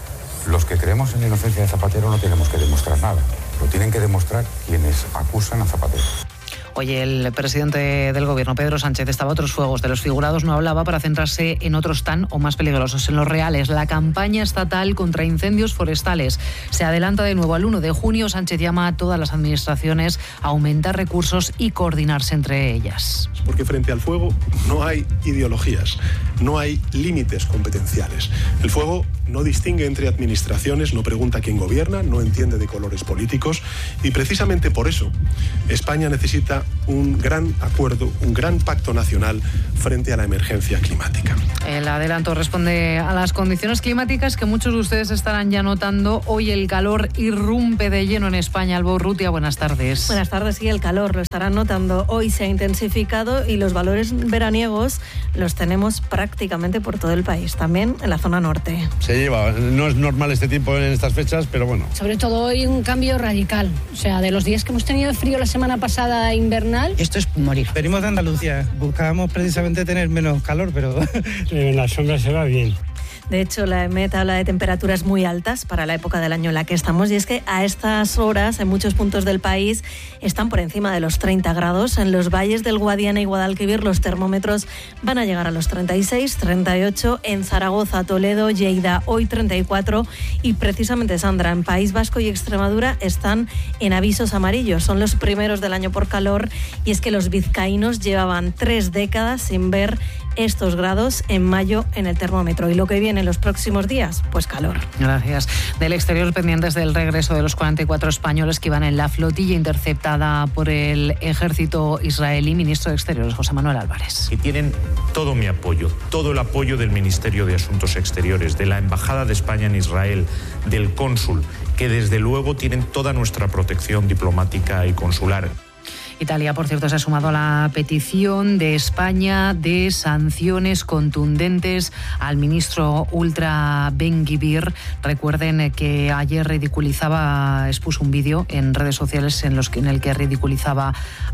los que creemos en la inocencia de Zapatero no tenemos que demostrar nada, lo tienen que demostrar quienes acusan a Zapatero. Hoy el presidente del Gobierno, Pedro Sánchez, estaba a otros fuegos. De los figurados no hablaba para centrarse en otros tan o más peligrosos, en los reales. La campaña estatal contra incendios forestales se adelanta de nuevo al uno de junio. Sánchez llama a todas las administraciones a aumentar recursos y coordinarse entre ellas. Porque frente al fuego no hay ideologías, no hay límites competenciales. El fuego no distingue entre administraciones, no pregunta quién gobierna, no entiende de colores políticos y precisamente por eso España necesita un gran acuerdo, un gran pacto nacional frente a la emergencia climática. El adelanto responde a las condiciones climáticas que muchos de ustedes estarán ya notando. Hoy el calor irrumpe de lleno en España. Alba Urrutia, buenas tardes. Buenas tardes, sí, el calor lo estarán notando. Hoy se ha intensificado y los valores veraniegos los tenemos prácticamente por todo el país, también en la zona norte. Se lleva, no es normal este tiempo en estas fechas, pero bueno. Sobre todo hoy un cambio radical, o sea, de los días que hemos tenido frío la semana pasada invernal. Esto es morir. Venimos de Andalucía, buscábamos precisamente tener menos calor, pero en la sombra se va bien. De hecho, la E M E T habla de temperaturas muy altas para la época del año en la que estamos, y es que a estas horas en muchos puntos del país están por encima de los treinta grados. En los valles del Guadiana y Guadalquivir los termómetros van a llegar a los treinta y seis, treinta y ocho, en Zaragoza, Toledo, Lleida hoy treinta y cuatro, y precisamente, Sandra, en País Vasco y Extremadura están en avisos amarillos. Son los primeros del año por calor, y es que los vizcaínos llevaban tres décadas sin ver estos grados en mayo en el termómetro. Y lo que viene en los próximos días, pues calor. Gracias. Del exterior, pendientes del regreso de los cuarenta y cuatro españoles que iban en la flotilla interceptada por el ejército israelí. Ministro de Exteriores, José Manuel Álvarez. Y tienen todo mi apoyo, todo el apoyo del Ministerio de Asuntos Exteriores, de la Embajada de España en Israel, del cónsul, que desde luego tienen toda nuestra protección diplomática y consular. Italia, por cierto, se ha sumado a la petición de España de sanciones contundentes al ministro ultra Ben-Gvir. Recuerden que ayer ridiculizaba, expuso un vídeo en redes sociales en, los que, en el que ridiculizaba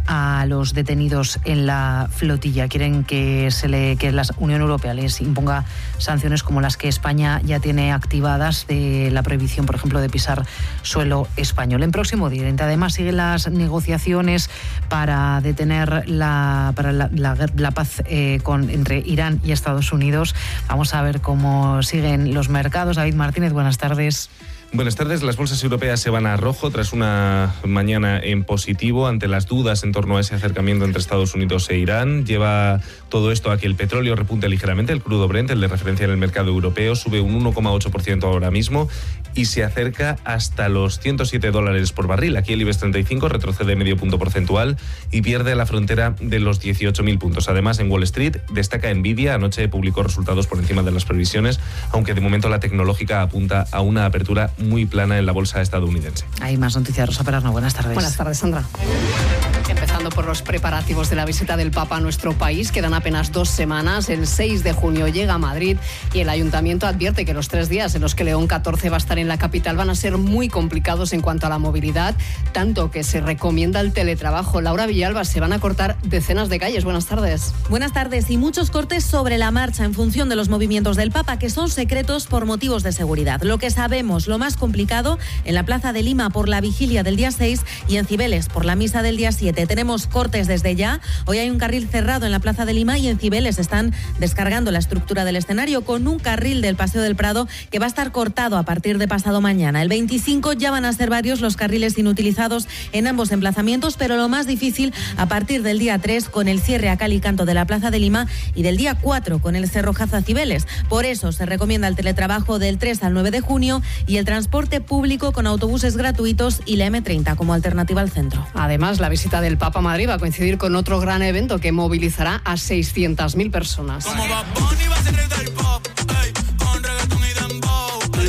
a los detenidos en la flotilla. Quieren que, se le, que la Unión Europea les imponga sanciones como las que España ya tiene activadas, de la prohibición, por ejemplo, de pisar suelo español. En Próximo Oriente, además, siguen las negociaciones para detener la, para la, la, la paz eh, con, entre Irán y Estados Unidos. Vamos a ver cómo siguen los mercados. David Martínez, buenas tardes. Buenas tardes. Las bolsas europeas se van a rojo tras una mañana en positivo ante las dudas en torno a ese acercamiento entre Estados Unidos e Irán. Lleva todo esto a que el petróleo repunte ligeramente. El crudo Brent, el de referencia en el mercado europeo, sube un uno coma ocho por ciento ahora mismo y se acerca hasta los ciento siete dólares por barril. Aquí el IBEX treinta y cinco retrocede medio punto porcentual y pierde la frontera de los dieciocho mil puntos. Además, en Wall Street destaca Nvidia. Anoche publicó resultados por encima de las previsiones, aunque de momento la tecnológica apunta a una apertura muy plana en la bolsa estadounidense. Hay más noticias. Rosa Perarno, buenas tardes. Buenas tardes, Sandra. Empezando por los preparativos de la visita del Papa a nuestro país, quedan apenas dos semanas. El seis de junio llega a Madrid y el Ayuntamiento advierte que los tres días en los que León catorce va a estar en la capital van a ser muy complicados en cuanto a la movilidad, tanto que se recomienda el teletrabajo. Laura Villalba, se van a cortar decenas de calles. Buenas tardes. Buenas tardes, y muchos cortes sobre la marcha en función de los movimientos del Papa, que son secretos por motivos de seguridad. Lo que sabemos, lo más complicado en la Plaza de Lima por la vigilia del día seis y en Cibeles por la misa del día siete. Tenemos cortes desde ya. Hoy hay un carril cerrado en la Plaza de Lima y en Cibeles están descargando la estructura del escenario con un carril del Paseo del Prado que va a estar cortado a partir de pasado mañana. El veinticinco ya van a ser varios los carriles inutilizados en ambos emplazamientos, pero lo más difícil a partir del día tres con el cierre a cal y canto de la Plaza de Lima y del día cuatro con el cerrojazo a Cibeles. Por eso se recomienda el teletrabajo del tres al nueve de junio y el transporte público con autobuses gratuitos y la eme treinta como alternativa al centro. Además, la visita del Papa a Madrid va a coincidir con otro gran evento que movilizará a seiscientas mil personas.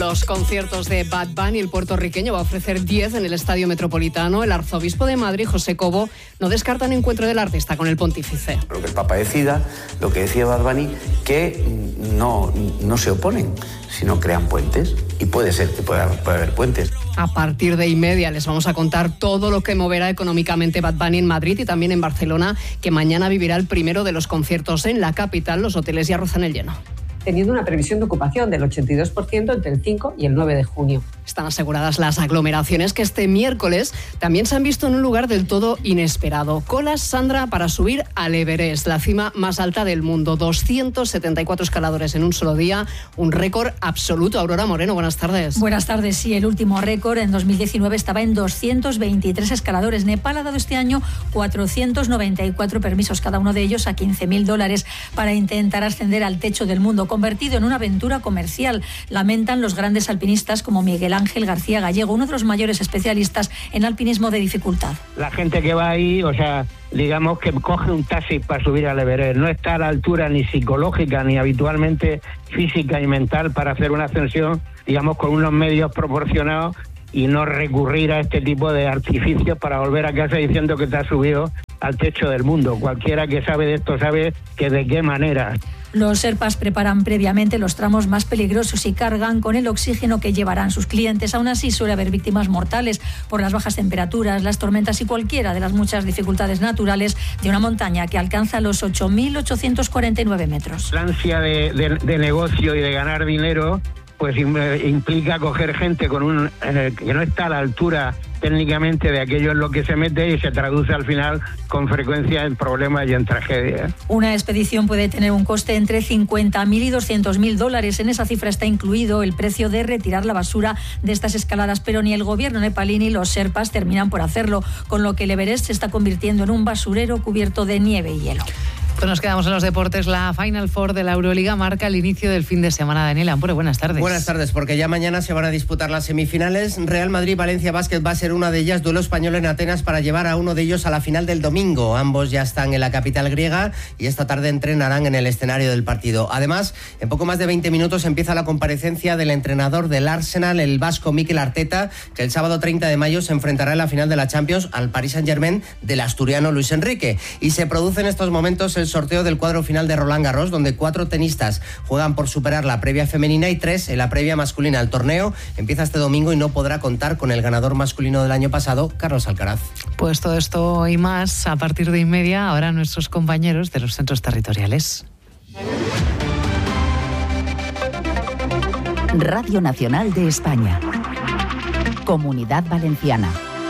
los conciertos de Bad Bunny. El puertorriqueño va a ofrecer diez en el Estadio Metropolitano. El arzobispo de Madrid, José Cobo, no descarta un encuentro del artista con el pontífice. Lo que el Papa decida, lo que decía Bad Bunny, que no, no se oponen, sino crean puentes. Y puede ser que pueda, pueda haber puentes. A partir de y media les vamos a contar todo lo que moverá económicamente Bad Bunny en Madrid y también en Barcelona, que mañana vivirá el primero de los conciertos en la capital. Los hoteles ya rozan el lleno. Teniendo una previsión de ocupación del ochenta y dos por ciento entre el cinco y el nueve de junio. Están aseguradas las aglomeraciones que este miércoles también se han visto en un lugar del todo inesperado. Colas, Sandra, para subir al Everest, la cima más alta del mundo. doscientos setenta y cuatro escaladores en un solo día, un récord absoluto. Aurora Moreno, buenas tardes. Buenas tardes, sí, el último récord en dos mil diecinueve estaba en doscientos veintitrés escaladores. Nepal ha dado este año cuatrocientos noventa y cuatro permisos, cada uno de ellos a quince mil dólares, para intentar ascender al techo del mundo, convertido en una aventura comercial. Lamentan los grandes alpinistas como Miguel Ángel García Gallego, uno de los mayores especialistas en alpinismo de dificultad. La gente que va ahí, o sea, digamos que coge un taxi para subir al Everest, no está a la altura ni psicológica ni habitualmente física y mental para hacer una ascensión, digamos, con unos medios proporcionados y no recurrir a este tipo de artificios para volver a casa diciendo que te has subido al techo del mundo. Cualquiera que sabe de esto sabe que de qué manera. Los Sherpas preparan previamente los tramos más peligrosos y cargan con el oxígeno que llevarán sus clientes. Aún así, suele haber víctimas mortales por las bajas temperaturas, las tormentas y cualquiera de las muchas dificultades naturales de una montaña que alcanza los ocho mil ochocientos cuarenta y nueve metros. La ansia de, de, de negocio y de ganar dinero pues implica coger gente con un eh, que no está a la altura técnicamente de aquello en lo que se mete y se traduce al final con frecuencia en problemas y en tragedias. Una expedición puede tener un coste entre cincuenta mil y doscientos mil dólares. En esa cifra está incluido el precio de retirar la basura de estas escaladas, pero ni el gobierno nepalí ni los Sherpas terminan por hacerlo, con lo que el Everest se está convirtiendo en un basurero cubierto de nieve y hielo. Pues nos quedamos en los deportes. La Final Four de la Euroliga marca el inicio del fin de semana. Daniel Ampure, buenas tardes. Buenas tardes, porque ya mañana se van a disputar las semifinales. Real Madrid-Valencia Basket va a ser una de ellas, duelo español en Atenas para llevar a uno de ellos a la final del domingo. Ambos ya están en la capital griega y esta tarde entrenarán en el escenario del partido. Además, en poco más de veinte minutos empieza la comparecencia del entrenador del Arsenal, el vasco Mikel Arteta, que el sábado treinta de mayo se enfrentará en la final de la Champions al Paris Saint-Germain del asturiano Luis Enrique. Y se produce en estos momentos el sorteo del cuadro final de Roland Garros, donde cuatro tenistas juegan por superar la previa femenina y tres en la previa masculina. El torneo empieza este domingo y no podrá contar con el ganador masculino del año pasado, Carlos Alcaraz. Pues todo esto y más a partir de y media, ahora nuestros compañeros de los centros territoriales. Radio Nacional de España. Comunidad Valenciana.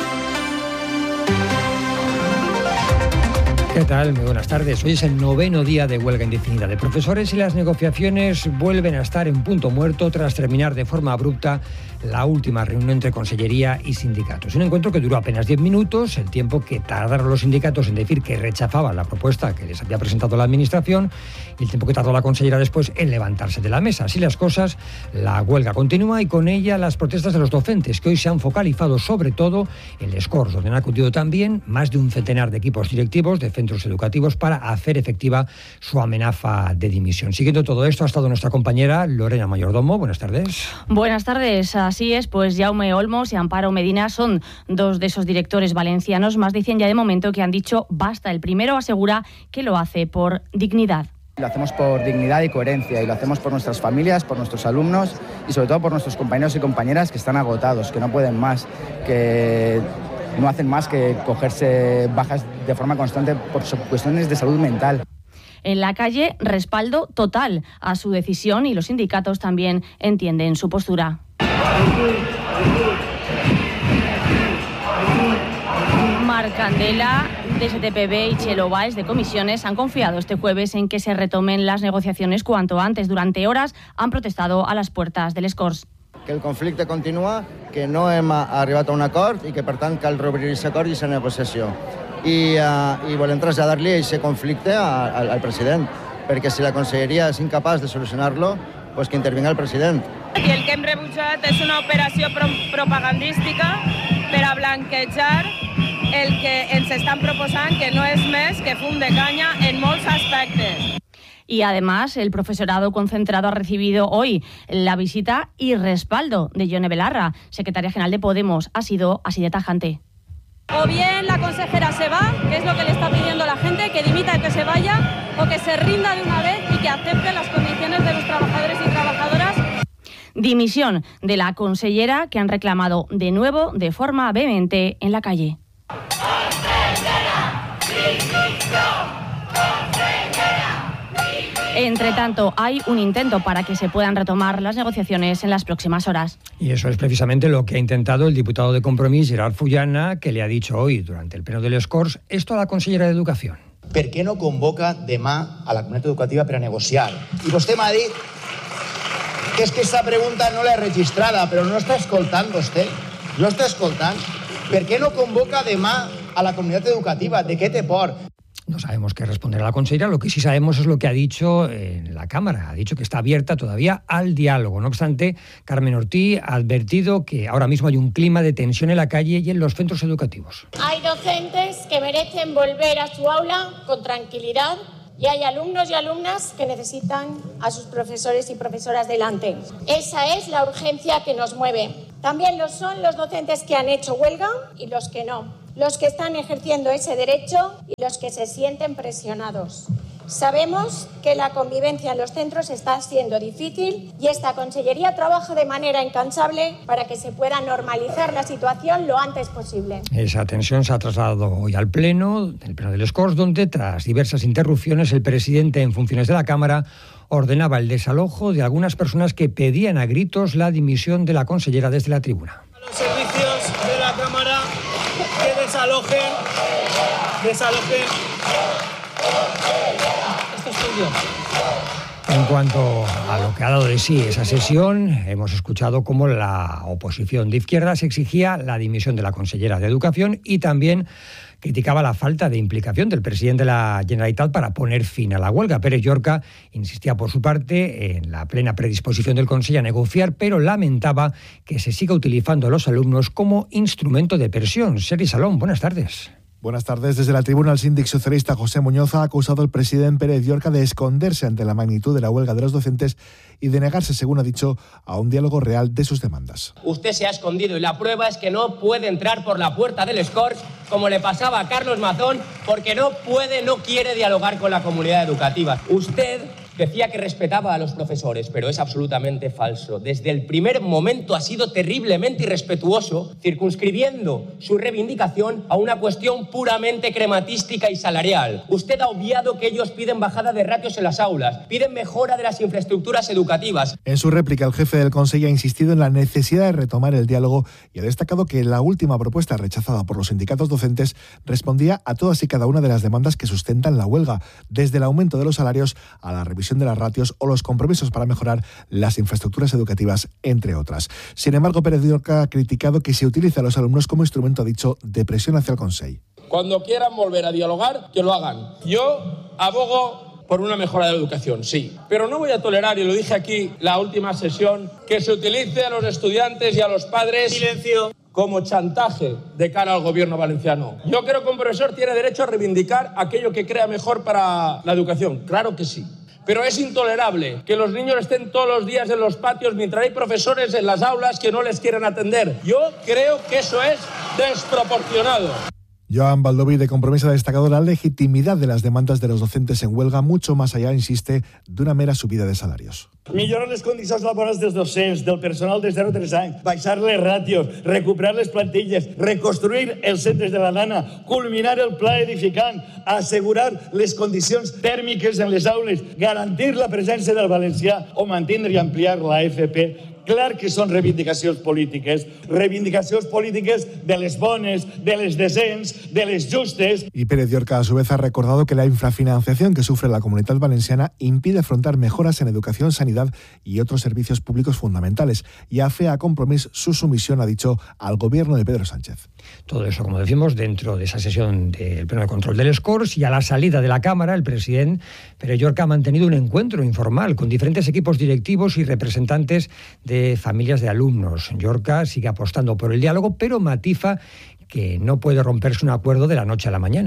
¿Qué tal? Muy buenas tardes. Hoy es el noveno día de huelga indefinida de profesores y las negociaciones vuelven a estar en punto muerto tras terminar de forma abrupta la última reunión entre Consellería y sindicatos. Un encuentro que duró apenas diez minutos, el tiempo que tardaron los sindicatos en decir que rechazaban la propuesta que les había presentado la Administración y el tiempo que tardó la consellera después en levantarse de la mesa. Así las cosas, la huelga continúa y con ella las protestas de los docentes, que hoy se han focalizado sobre todo en el Escors, donde han acudido también más de un centenar de equipos directivos de centros educativos para hacer efectiva su amenaza de dimisión. Siguiendo todo esto ha estado nuestra compañera Lorena Mayordomo. Buenas tardes. Buenas tardes. Así es, pues Jaume Olmos y Amparo Medina son dos de esos directores valencianos. Más dicen ya de momento que han dicho basta. El primero asegura que lo hace por dignidad. Lo hacemos por dignidad y coherencia y lo hacemos por nuestras familias, por nuestros alumnos y sobre todo por nuestros compañeros y compañeras que están agotados, que no pueden más, que no hacen más que cogerse bajas de forma constante por cuestiones de salud mental. En la calle, respaldo total a su decisión y los sindicatos también entienden su postura. Marc Candela, de S T P B y Chelo Valls, de Comisiones, han confiado este jueves en que se retomen las negociaciones cuanto antes. Durante horas han protestado a las puertas del Escors. Que el conflicte continua, que no hem arribat a un acord i que, per tant, cal reobrir aquest acord i aquesta negociació. I, uh, i volem traslladar-li aquest conflicte a, a, al president, perquè si la conselleria és incapaç de solucionar-lo, pues que intervinga el president. I el que hem rebutjat és una operació pro propagandística per a blanquejar el que ens estan proposant, que no és més que fum de canya en molts aspectes. Y además, el profesorado concentrado ha recibido hoy la visita y respaldo de Yone Belarra, secretaria general de Podemos. Ha sido así de tajante. O bien la consejera se va, que es lo que le está pidiendo la gente, que dimita, que se vaya, o que se rinda de una vez y que acepte las condiciones de los trabajadores y trabajadoras. Dimisión de la consellera, que han reclamado de nuevo de forma vehemente en la calle. Entre tanto, hay un intento para que se puedan retomar las negociaciones en las próximas horas. Y eso es precisamente lo que ha intentado el diputado de Compromís, Gerard Fullana, que le ha dicho hoy, durante el pleno de les Corts, esto a la consellera d'Educació. Per què no convoca demà a la comunitat educativa per a negociar? I vostè m'ha dit que és que esta pregunta no la he registrada, però no està escoltant vostè. No està escoltant. Per què no convoca demà a la comunitat educativa? De què té por? No sabemos qué responder a la consejera, lo que sí sabemos es lo que ha dicho en la Cámara. Ha dicho que está abierta todavía al diálogo. No obstante, Carmen Ortí ha advertido que ahora mismo hay un clima de tensión en la calle y en los centros educativos. Hay docentes que merecen volver a su aula con tranquilidad y hay alumnos y alumnas que necesitan a sus profesores y profesoras delante. Esa es la urgencia que nos mueve. También lo son los docentes que han hecho huelga y los que no. Los que están ejerciendo ese derecho y los que se sienten presionados. Sabemos que la convivencia en los centros está siendo difícil y esta consellería trabaja de manera incansable para que se pueda normalizar la situación lo antes posible. Esa tensión se ha trasladado hoy al Pleno, el Pleno de les Corts, donde tras diversas interrupciones el presidente en funciones de la Cámara ordenaba el desalojo de algunas personas que pedían a gritos la dimisión de la consellera desde la tribuna. Los servicios de la Cámara que desalojen, desalojen. Esto es tuyo. En cuanto a lo que ha dado de sí esa sesión, hemos escuchado cómo la oposición de izquierdas exigía la dimisión de la consellera de Educación y también criticaba la falta de implicación del presidente de la Generalitat para poner fin a la huelga. Pérez Llorca insistía por su parte en la plena predisposición del Consell a negociar, pero lamentaba que se siga utilizando a los alumnos como instrumento de presión. Sergi Salón, buenas tardes. Buenas tardes. Desde la tribuna, el síndic socialista José Muñoz ha acusado al presidente Pérez Llorca de esconderse ante la magnitud de la huelga de los docentes y de negarse, según ha dicho, a un diálogo real de sus demandas. Usted se ha escondido y la prueba es que no puede entrar por la puerta del les Corts, como le pasaba a Carlos Mazón, porque no puede, no quiere dialogar con la comunidad educativa. Usted decía que respetaba a los profesores, pero es absolutamente falso. Desde el primer momento ha sido terriblemente irrespetuoso, circunscribiendo su reivindicación a una cuestión puramente crematística y salarial. Usted ha obviado que ellos piden bajada de ratios en las aulas, piden mejora de las infraestructuras educativas. En su réplica, el jefe del Consell ha insistido en la necesidad de retomar el diálogo y ha destacado que la última propuesta rechazada por los sindicatos docentes respondía a todas y cada una de las demandas que sustentan la huelga, desde el aumento de los salarios a la revisión de las ratios o los compromisos para mejorar las infraestructuras educativas, entre otras. Sin embargo, Pérez Llorca ha criticado que se utilice a los alumnos como instrumento, ha dicho, de presión hacia el Consell. Cuando quieran volver a dialogar, que lo hagan. Yo abogo por una mejora de la educación, sí. Pero no voy a tolerar, y lo dije aquí la última sesión, que se utilice a los estudiantes y a los padres... Silencio. Como chantaje de cara al gobierno valenciano. Yo creo que un profesor tiene derecho a reivindicar aquello que crea mejor para la educación. Claro que sí. Pero es intolerable que los niños estén todos los días en los patios mientras hay profesores en las aulas que no les quieren atender. Yo creo que eso es desproporcionado. Joan Baldoví, de Compromís, ha destacado la legitimidad de las demandas de los docentes en huelga, mucho más allá, insiste, de una mera subida de salarios. Millorar les condicions laborals dels docents, del personal de zero a tres anys, baixar les ràtios, recuperar les plantilles, reconstruir els centres de la nana, culminar el pla edificant, assegurar les condicions tèrmiques en les aules, garantir la presència del valencià o mantindre i ampliar la F P. Clar que són reivindicacions polítiques, reivindicacions polítiques de les bones, de les decents, de les justes. Y Pérez Llorca, a su vez, ha recordado que la infrafinanciación que sufre la Comunitat Valenciana impide afrontar mejoras en educación, sanidad y otros servicios públicos fundamentales, y afea a Compromís su sumisión, ha dicho, al gobierno de Pedro Sánchez. Todo eso, como decimos, dentro de esa sesión del Pleno de Control de les Corts, y a la salida de la Cámara, el presidente Pérez Llorca ha mantenido un encuentro informal con diferentes equipos directivos y representantes de de familias de alumnos. Llorca sigue apostando por el diálogo, pero matiza que no puede romperse un acuerdo de la noche a la mañana.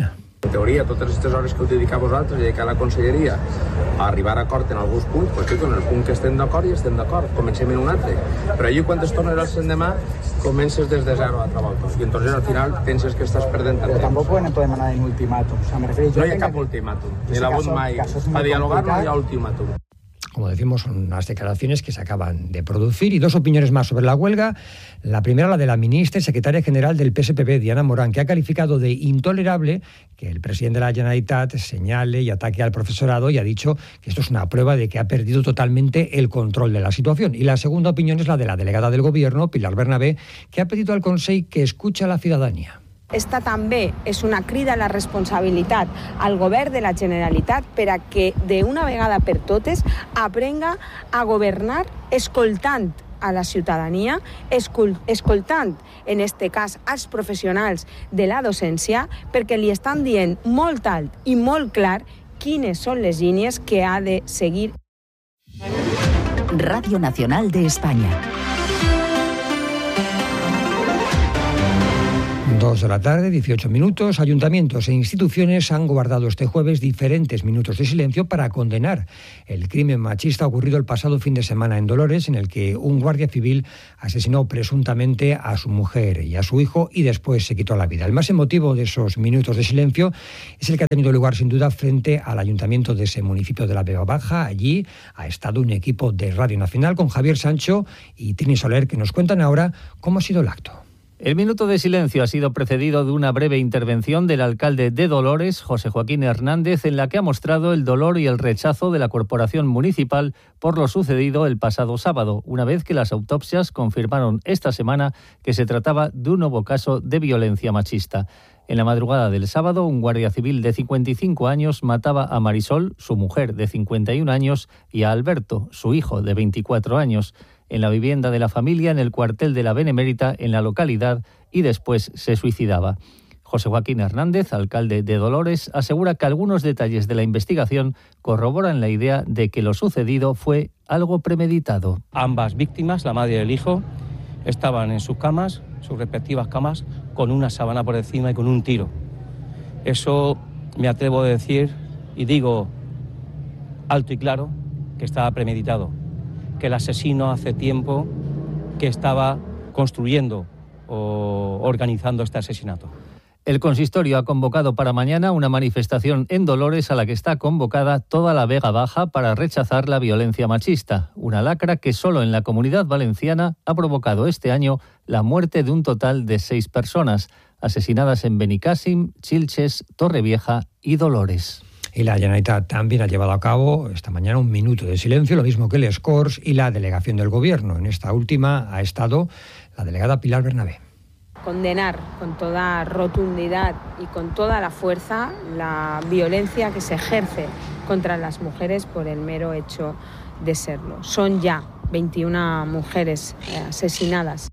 En teoria, totes aquestes hores que heu dedicat vosaltres i dedicat a la conselleria a arribar a acord en alguns punts, pues, en el punt que estem d'acord i estem d'acord, comencem en un altre. Però allí, quan es tornes al l'endemà, comences des de zero a altra volta. I entonces al final penses que estàs perdent el Pero temps. tampoco no podemos mandar en ultimátum. O sea, me refiero, yo No hi ha tenga- cap ultimàtum, En ni ese l'ha hagut caso- mai. caso es muy Per dialogar no hi ha complicado. ultimàtum. Como decimos, son unas declaraciones que se acaban de producir. Y dos opiniones más sobre la huelga. La primera, la de la ministra y secretaria general del P S P B, Diana Morán, que ha calificado de intolerable que el presidente de la Generalitat señale y ataque al profesorado y ha dicho que esto es una prueba de que ha perdido totalmente el control de la situación. Y la segunda opinión es la de la delegada del Gobierno, Pilar Bernabé, que ha pedido al Consell que escuche a la ciudadanía. Esta també és una crida a la responsabilitat al govern de la Generalitat per a que d'una vegada per totes aprenga a governar escoltant a la ciutadania, escol- escoltant, en este cas, als professionals de la docència, perquè li estan dient molt alt i molt clar quines són les línies que ha de seguir. Radio Nacional de España. Dos de la tarde, dieciocho minutos. Ayuntamientos e instituciones han guardado este jueves diferentes minutos de silencio para condenar el crimen machista ocurrido el pasado fin de semana en Dolores, en el que un guardia civil asesinó presuntamente a su mujer y a su hijo y después se quitó la vida. El más emotivo de esos minutos de silencio es el que ha tenido lugar sin duda frente al ayuntamiento de ese municipio de la Vega Baja. Allí ha estado un equipo de Radio Nacional con Javier Sancho y Trini Soler, que nos cuentan ahora cómo ha sido el acto. El minuto de silencio ha sido precedido de una breve intervención del alcalde de Dolores, José Joaquín Hernández, en la que ha mostrado el dolor y el rechazo de la corporación municipal por lo sucedido el pasado sábado, una vez que las autopsias confirmaron esta semana que se trataba de un nuevo caso de violencia machista. En la madrugada del sábado, un guardia civil de cincuenta y cinco años mataba a Marisol, su mujer de cincuenta y un años, y a Alberto, su hijo de veinticuatro años, en la vivienda de la familia en el cuartel de la Benemérita en la localidad y después se suicidaba. José Joaquín Hernández, alcalde de Dolores, asegura que algunos detalles de la investigación corroboran la idea de que lo sucedido fue algo premeditado. Ambas víctimas, la madre y el hijo, estaban en sus camas, sus respectivas camas, con una sábana por encima y con un tiro. Eso me atrevo a decir, y digo alto y claro, que estaba premeditado, que el asesino hace tiempo que estaba construyendo o organizando este asesinato. El consistorio ha convocado para mañana una manifestación en Dolores a la que está convocada toda la Vega Baja para rechazar la violencia machista, una lacra que solo en la Comunidad Valenciana ha provocado este año la muerte de un total de seis personas, asesinadas en Benicàssim, Xilxes, Torrevieja y Dolores. Y la Generalitat también ha llevado a cabo esta mañana un minuto de silencio, lo mismo que el Corts y la delegación del Gobierno. En esta última ha estado la delegada Pilar Bernabé. Condenar con toda rotundidad y con toda la fuerza la violencia que se ejerce contra las mujeres por el mero hecho de serlo. Son ya veintiuna mujeres asesinadas.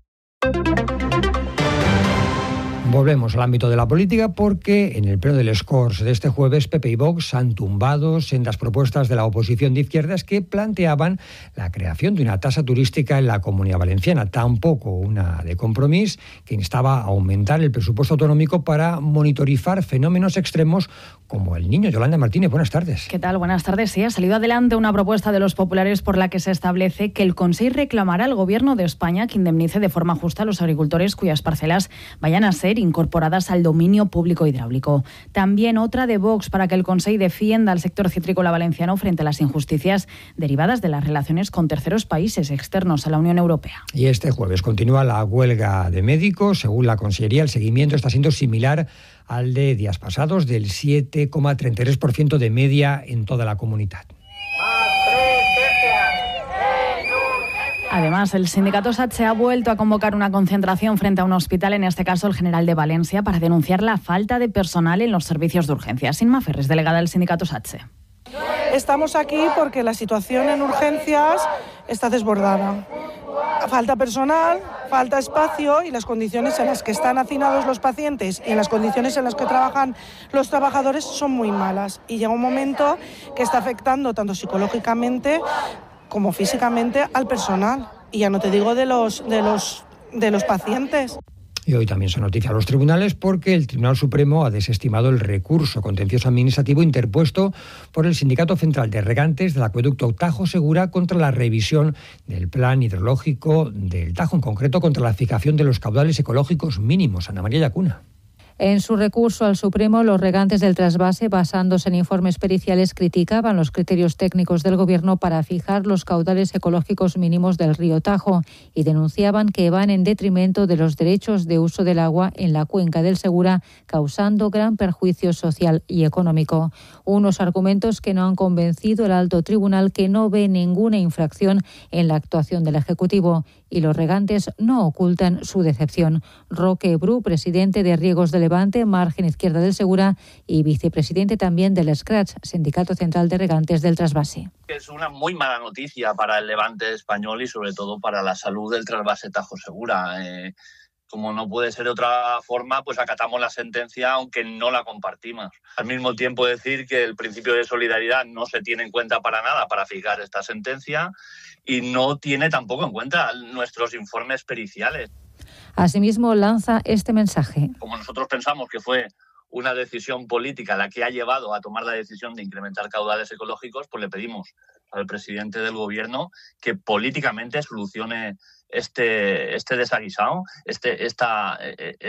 Volvemos al ámbito de la política porque en el pleno del Corts de este jueves P P y Vox han tumbado sendas propuestas de la oposición de izquierdas que planteaban la creación de una tasa turística en la Comunidad Valenciana, tampoco una de Compromís que instaba a aumentar el presupuesto autonómico para monitorizar fenómenos extremos como el Niño. Yolanda Martínez, buenas tardes. ¿Qué tal? Buenas tardes. Sí, ha salido adelante una propuesta de los populares por la que se establece que el Consell reclamará al Gobierno de España que indemnice de forma justa a los agricultores cuyas parcelas vayan a ser incorporadas al dominio público hidráulico. También otra de Vox para que el Consell defienda al sector citrícola valenciano frente a las injusticias derivadas de las relaciones con terceros países externos a la Unión Europea. Y este jueves continúa la huelga de médicos. Según la Consellería, el seguimiento está siendo similar al de días pasados, del siete coma treinta y tres por ciento de media en toda la comunidad. Además, el sindicato SATSE ha vuelto a convocar una concentración frente a un hospital, en este caso el General de Valencia, para denunciar la falta de personal en los servicios de urgencias. Inma Ferres, delegada del sindicato SATSE. Estamos aquí porque la situación en urgencias está desbordada. Falta personal, falta espacio y las condiciones en las que están hacinados los pacientes y en las condiciones en las que trabajan los trabajadores son muy malas. Y llega un momento que está afectando tanto psicológicamente como físicamente al personal. Y ya no te digo de los, de los, de los pacientes. Y hoy también se noticia a los tribunales porque el Tribunal Supremo ha desestimado el recurso contencioso administrativo interpuesto por el Sindicato Central de Regantes del Acueducto Tajo Segura contra la revisión del plan hidrológico del Tajo, en concreto contra la fijación de los caudales ecológicos mínimos. Ana María Llacuna. En su recurso al Supremo, los regantes del trasvase, basándose en informes periciales, criticaban los criterios técnicos del Gobierno para fijar los caudales ecológicos mínimos del río Tajo y denunciaban que van en detrimento de los derechos de uso del agua en la cuenca del Segura, causando gran perjuicio social y económico. Unos argumentos que no han convencido al alto tribunal, que no ve ninguna infracción en la actuación del Ejecutivo, y los regantes no ocultan su decepción. Roque Bru, presidente de Riegos de Levante, margen izquierda del Segura, y vicepresidente también del Scratch, Sindicato Central de Regantes del Trasvase. Es una muy mala noticia para el Levante español y sobre todo para la salud del trasvase Tajo Segura. Eh, como no puede ser de otra forma, pues acatamos la sentencia aunque no la compartimos. Al mismo tiempo decir que el principio de solidaridad no se tiene en cuenta para nada para fijar esta sentencia y no tiene tampoco en cuenta nuestros informes periciales. Asimismo, lanza este mensaje. Como nosotros pensamos que fue una decisión política la que ha llevado a tomar la decisión de incrementar caudales ecológicos, pues le pedimos al presidente del Gobierno que políticamente solucione este este desaguisado, este esta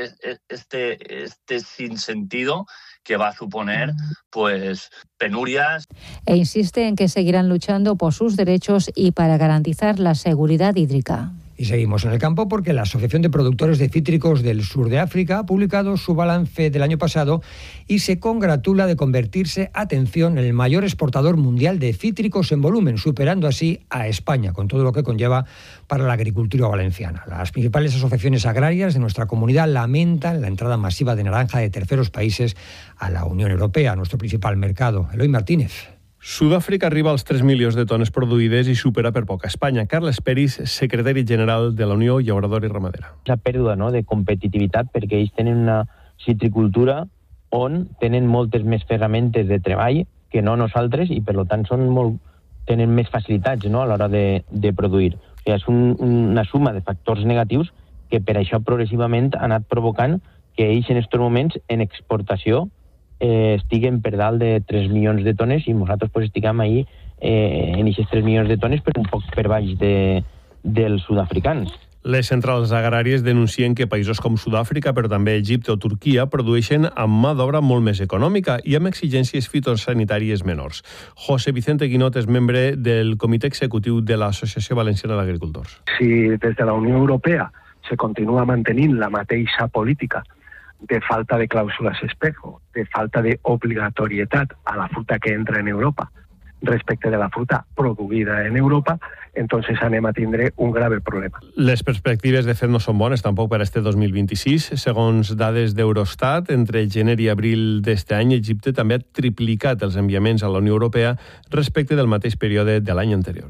este este sinsentido que va a suponer pues penurias. E insiste en que seguirán luchando por sus derechos y para garantizar la seguridad hídrica. Y seguimos en el campo porque la Asociación de Productores de Cítricos del Sur de África ha publicado su balance del año pasado y se congratula de convertirse, atención, en el mayor exportador mundial de cítricos en volumen, superando así a España, con todo lo que conlleva para la agricultura valenciana. Las principales asociaciones agrarias de nuestra comunidad lamentan la entrada masiva de naranja de terceros países a la Unión Europea, nuestro principal mercado. Eloy Martínez. Sud-àfrica arriba als tres milions de tones produïdes i supera per poc a Espanya. Carles Peris, secretari general de la Unió Llauradora i Ramadera. La pèrdua no, de competitivitat perquè ells tenen una citricultura on tenen moltes més ferramentes de treball que no nosaltres i per tant són molt, tenen més facilitats no, a l'hora de, de produir. O sigui, és un, una suma de factors negatius que per això progressivament ha anat provocant que ells en aquests moments en exportació Eh, estiguen per dalt de tres milions de tones i nosaltres pues, estiguem ahí eh, en aquests tres milions de tones per un poc per baix de, dels sud-africans. Les centrals agràries denuncien que països com Sud-àfrica, però també Egipte o Turquia, produeixen amb mà d'obra molt més econòmica i amb exigències fitosanitàries menors. José Vicente Guinot és membre del Comitè Executiu de l'Associació Valenciana d'Agricultors. Si des de la Unió Europea se continua mantenint la mateixa política de falta de clàusules espejo, de falta d'obligatorietat a la fruta que entra en Europa respecte de la fruta produïda en Europa, entonces anem a tindre un grave problema. Les perspectives de fet no són bones tampoc per a este dos mil vint-i-sis. Segons dades d'Eurostat, entre gener i abril d'este any, Egipte també ha triplicat els enviaments a la Unió Europea respecte del mateix període de l'any anterior.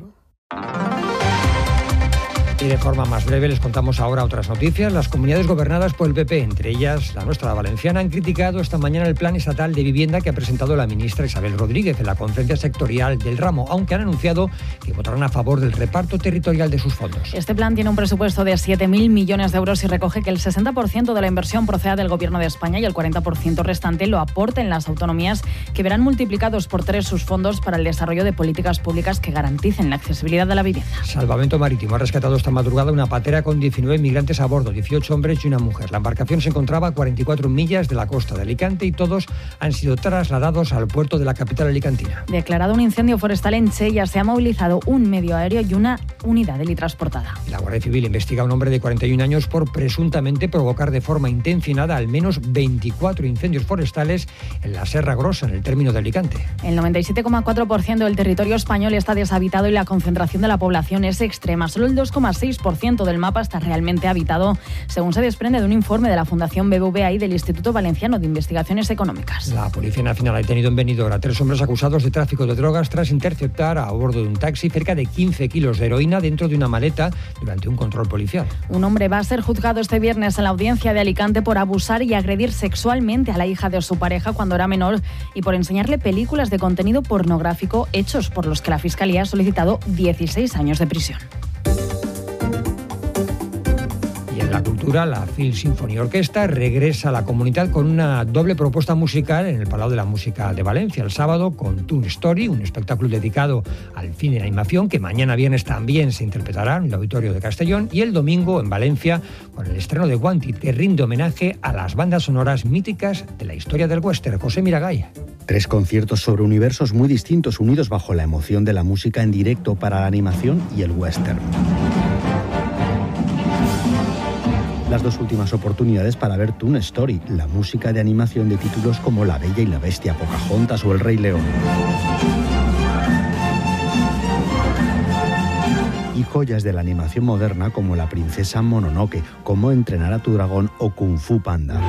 Y de forma más breve les contamos ahora otras noticias. Las comunidades gobernadas por el P P, entre ellas la nuestra, la valenciana, han criticado esta mañana el plan estatal de vivienda que ha presentado la ministra Isabel Rodríguez en la conferencia sectorial del ramo, aunque han anunciado que votarán a favor del reparto territorial de sus fondos. Este plan tiene un presupuesto de siete mil millones de euros y recoge que el sesenta por ciento de la inversión proceda del Gobierno de España y el cuarenta por ciento restante lo aporten las autonomías, que verán multiplicados por tres sus fondos para el desarrollo de políticas públicas que garanticen la accesibilidad de la vivienda. Salvamento Marítimo ha rescatado esta madrugada una patera con diecinueve migrantes a bordo, dieciocho hombres y una mujer. La embarcación se encontraba a cuarenta y cuatro millas de la costa de Alicante y todos han sido trasladados al puerto de la capital alicantina. Declarado un incendio forestal en Chella, se ha movilizado un medio aéreo y una unidad helitransportada. La Guardia Civil investiga a un hombre de cuarenta y un años por presuntamente provocar de forma intencionada al menos veinticuatro incendios forestales en la Serra Grossa, en el término de Alicante. El noventa y siete coma cuatro por ciento del territorio español está deshabitado y la concentración de la población es extrema. Solo el dos coma seis por ciento del mapa está realmente habitado, según se desprende de un informe de la Fundación B B V A y del Instituto Valenciano de Investigaciones Económicas. La Policía Nacional ha detenido en Benidorm a tres hombres acusados de tráfico de drogas tras interceptar a bordo de un taxi cerca de quince kilos de heroína dentro de una maleta durante un control policial. Un hombre va a ser juzgado este viernes en la audiencia de Alicante por abusar y agredir sexualmente a la hija de su pareja cuando era menor y por enseñarle películas de contenido pornográfico, hechos por los que la Fiscalía ha solicitado dieciséis años de prisión. En la cultura, la Phil Symphony Orquesta regresa a la comunidad con una doble propuesta musical en el Palau de la Música de Valencia. El sábado con Toon Story, un espectáculo dedicado al cine de animación que mañana viernes también se interpretará en el Auditorio de Castellón, y el domingo en Valencia con el estreno de Wanted, que rinde homenaje a las bandas sonoras míticas de la historia del western. José Miragay. Tres conciertos sobre universos muy distintos unidos bajo la emoción de la música en directo para la animación y el western. Las dos últimas oportunidades para ver Toon Story, la música de animación de títulos como La Bella y la Bestia, Pocahontas o El Rey León. Y joyas de la animación moderna como La Princesa Mononoke, Cómo entrenar a tu dragón o Kung Fu Panda.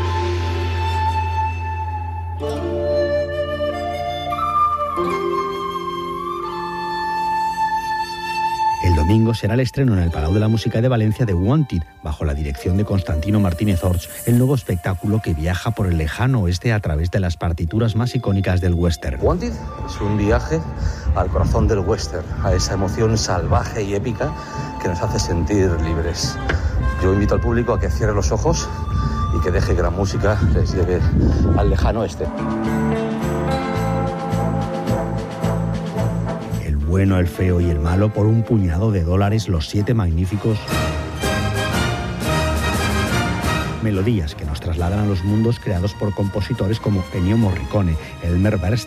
El domingo será el estreno en el Palau de la Música de Valencia de Wanted, bajo la dirección de Constantino Martínez Orts, el nuevo espectáculo que viaja por el lejano oeste a través de las partituras más icónicas del western. Wanted es un viaje al corazón del western, a esa emoción salvaje y épica que nos hace sentir libres. Yo invito al público a que cierre los ojos y que deje que la música les lleve al lejano oeste. El bueno, el feo y el malo por un puñado de dólares, Los Siete Magníficos. Melodías que nos trasladan a los mundos creados por compositores como Ennio Morricone, Elmer Bernstein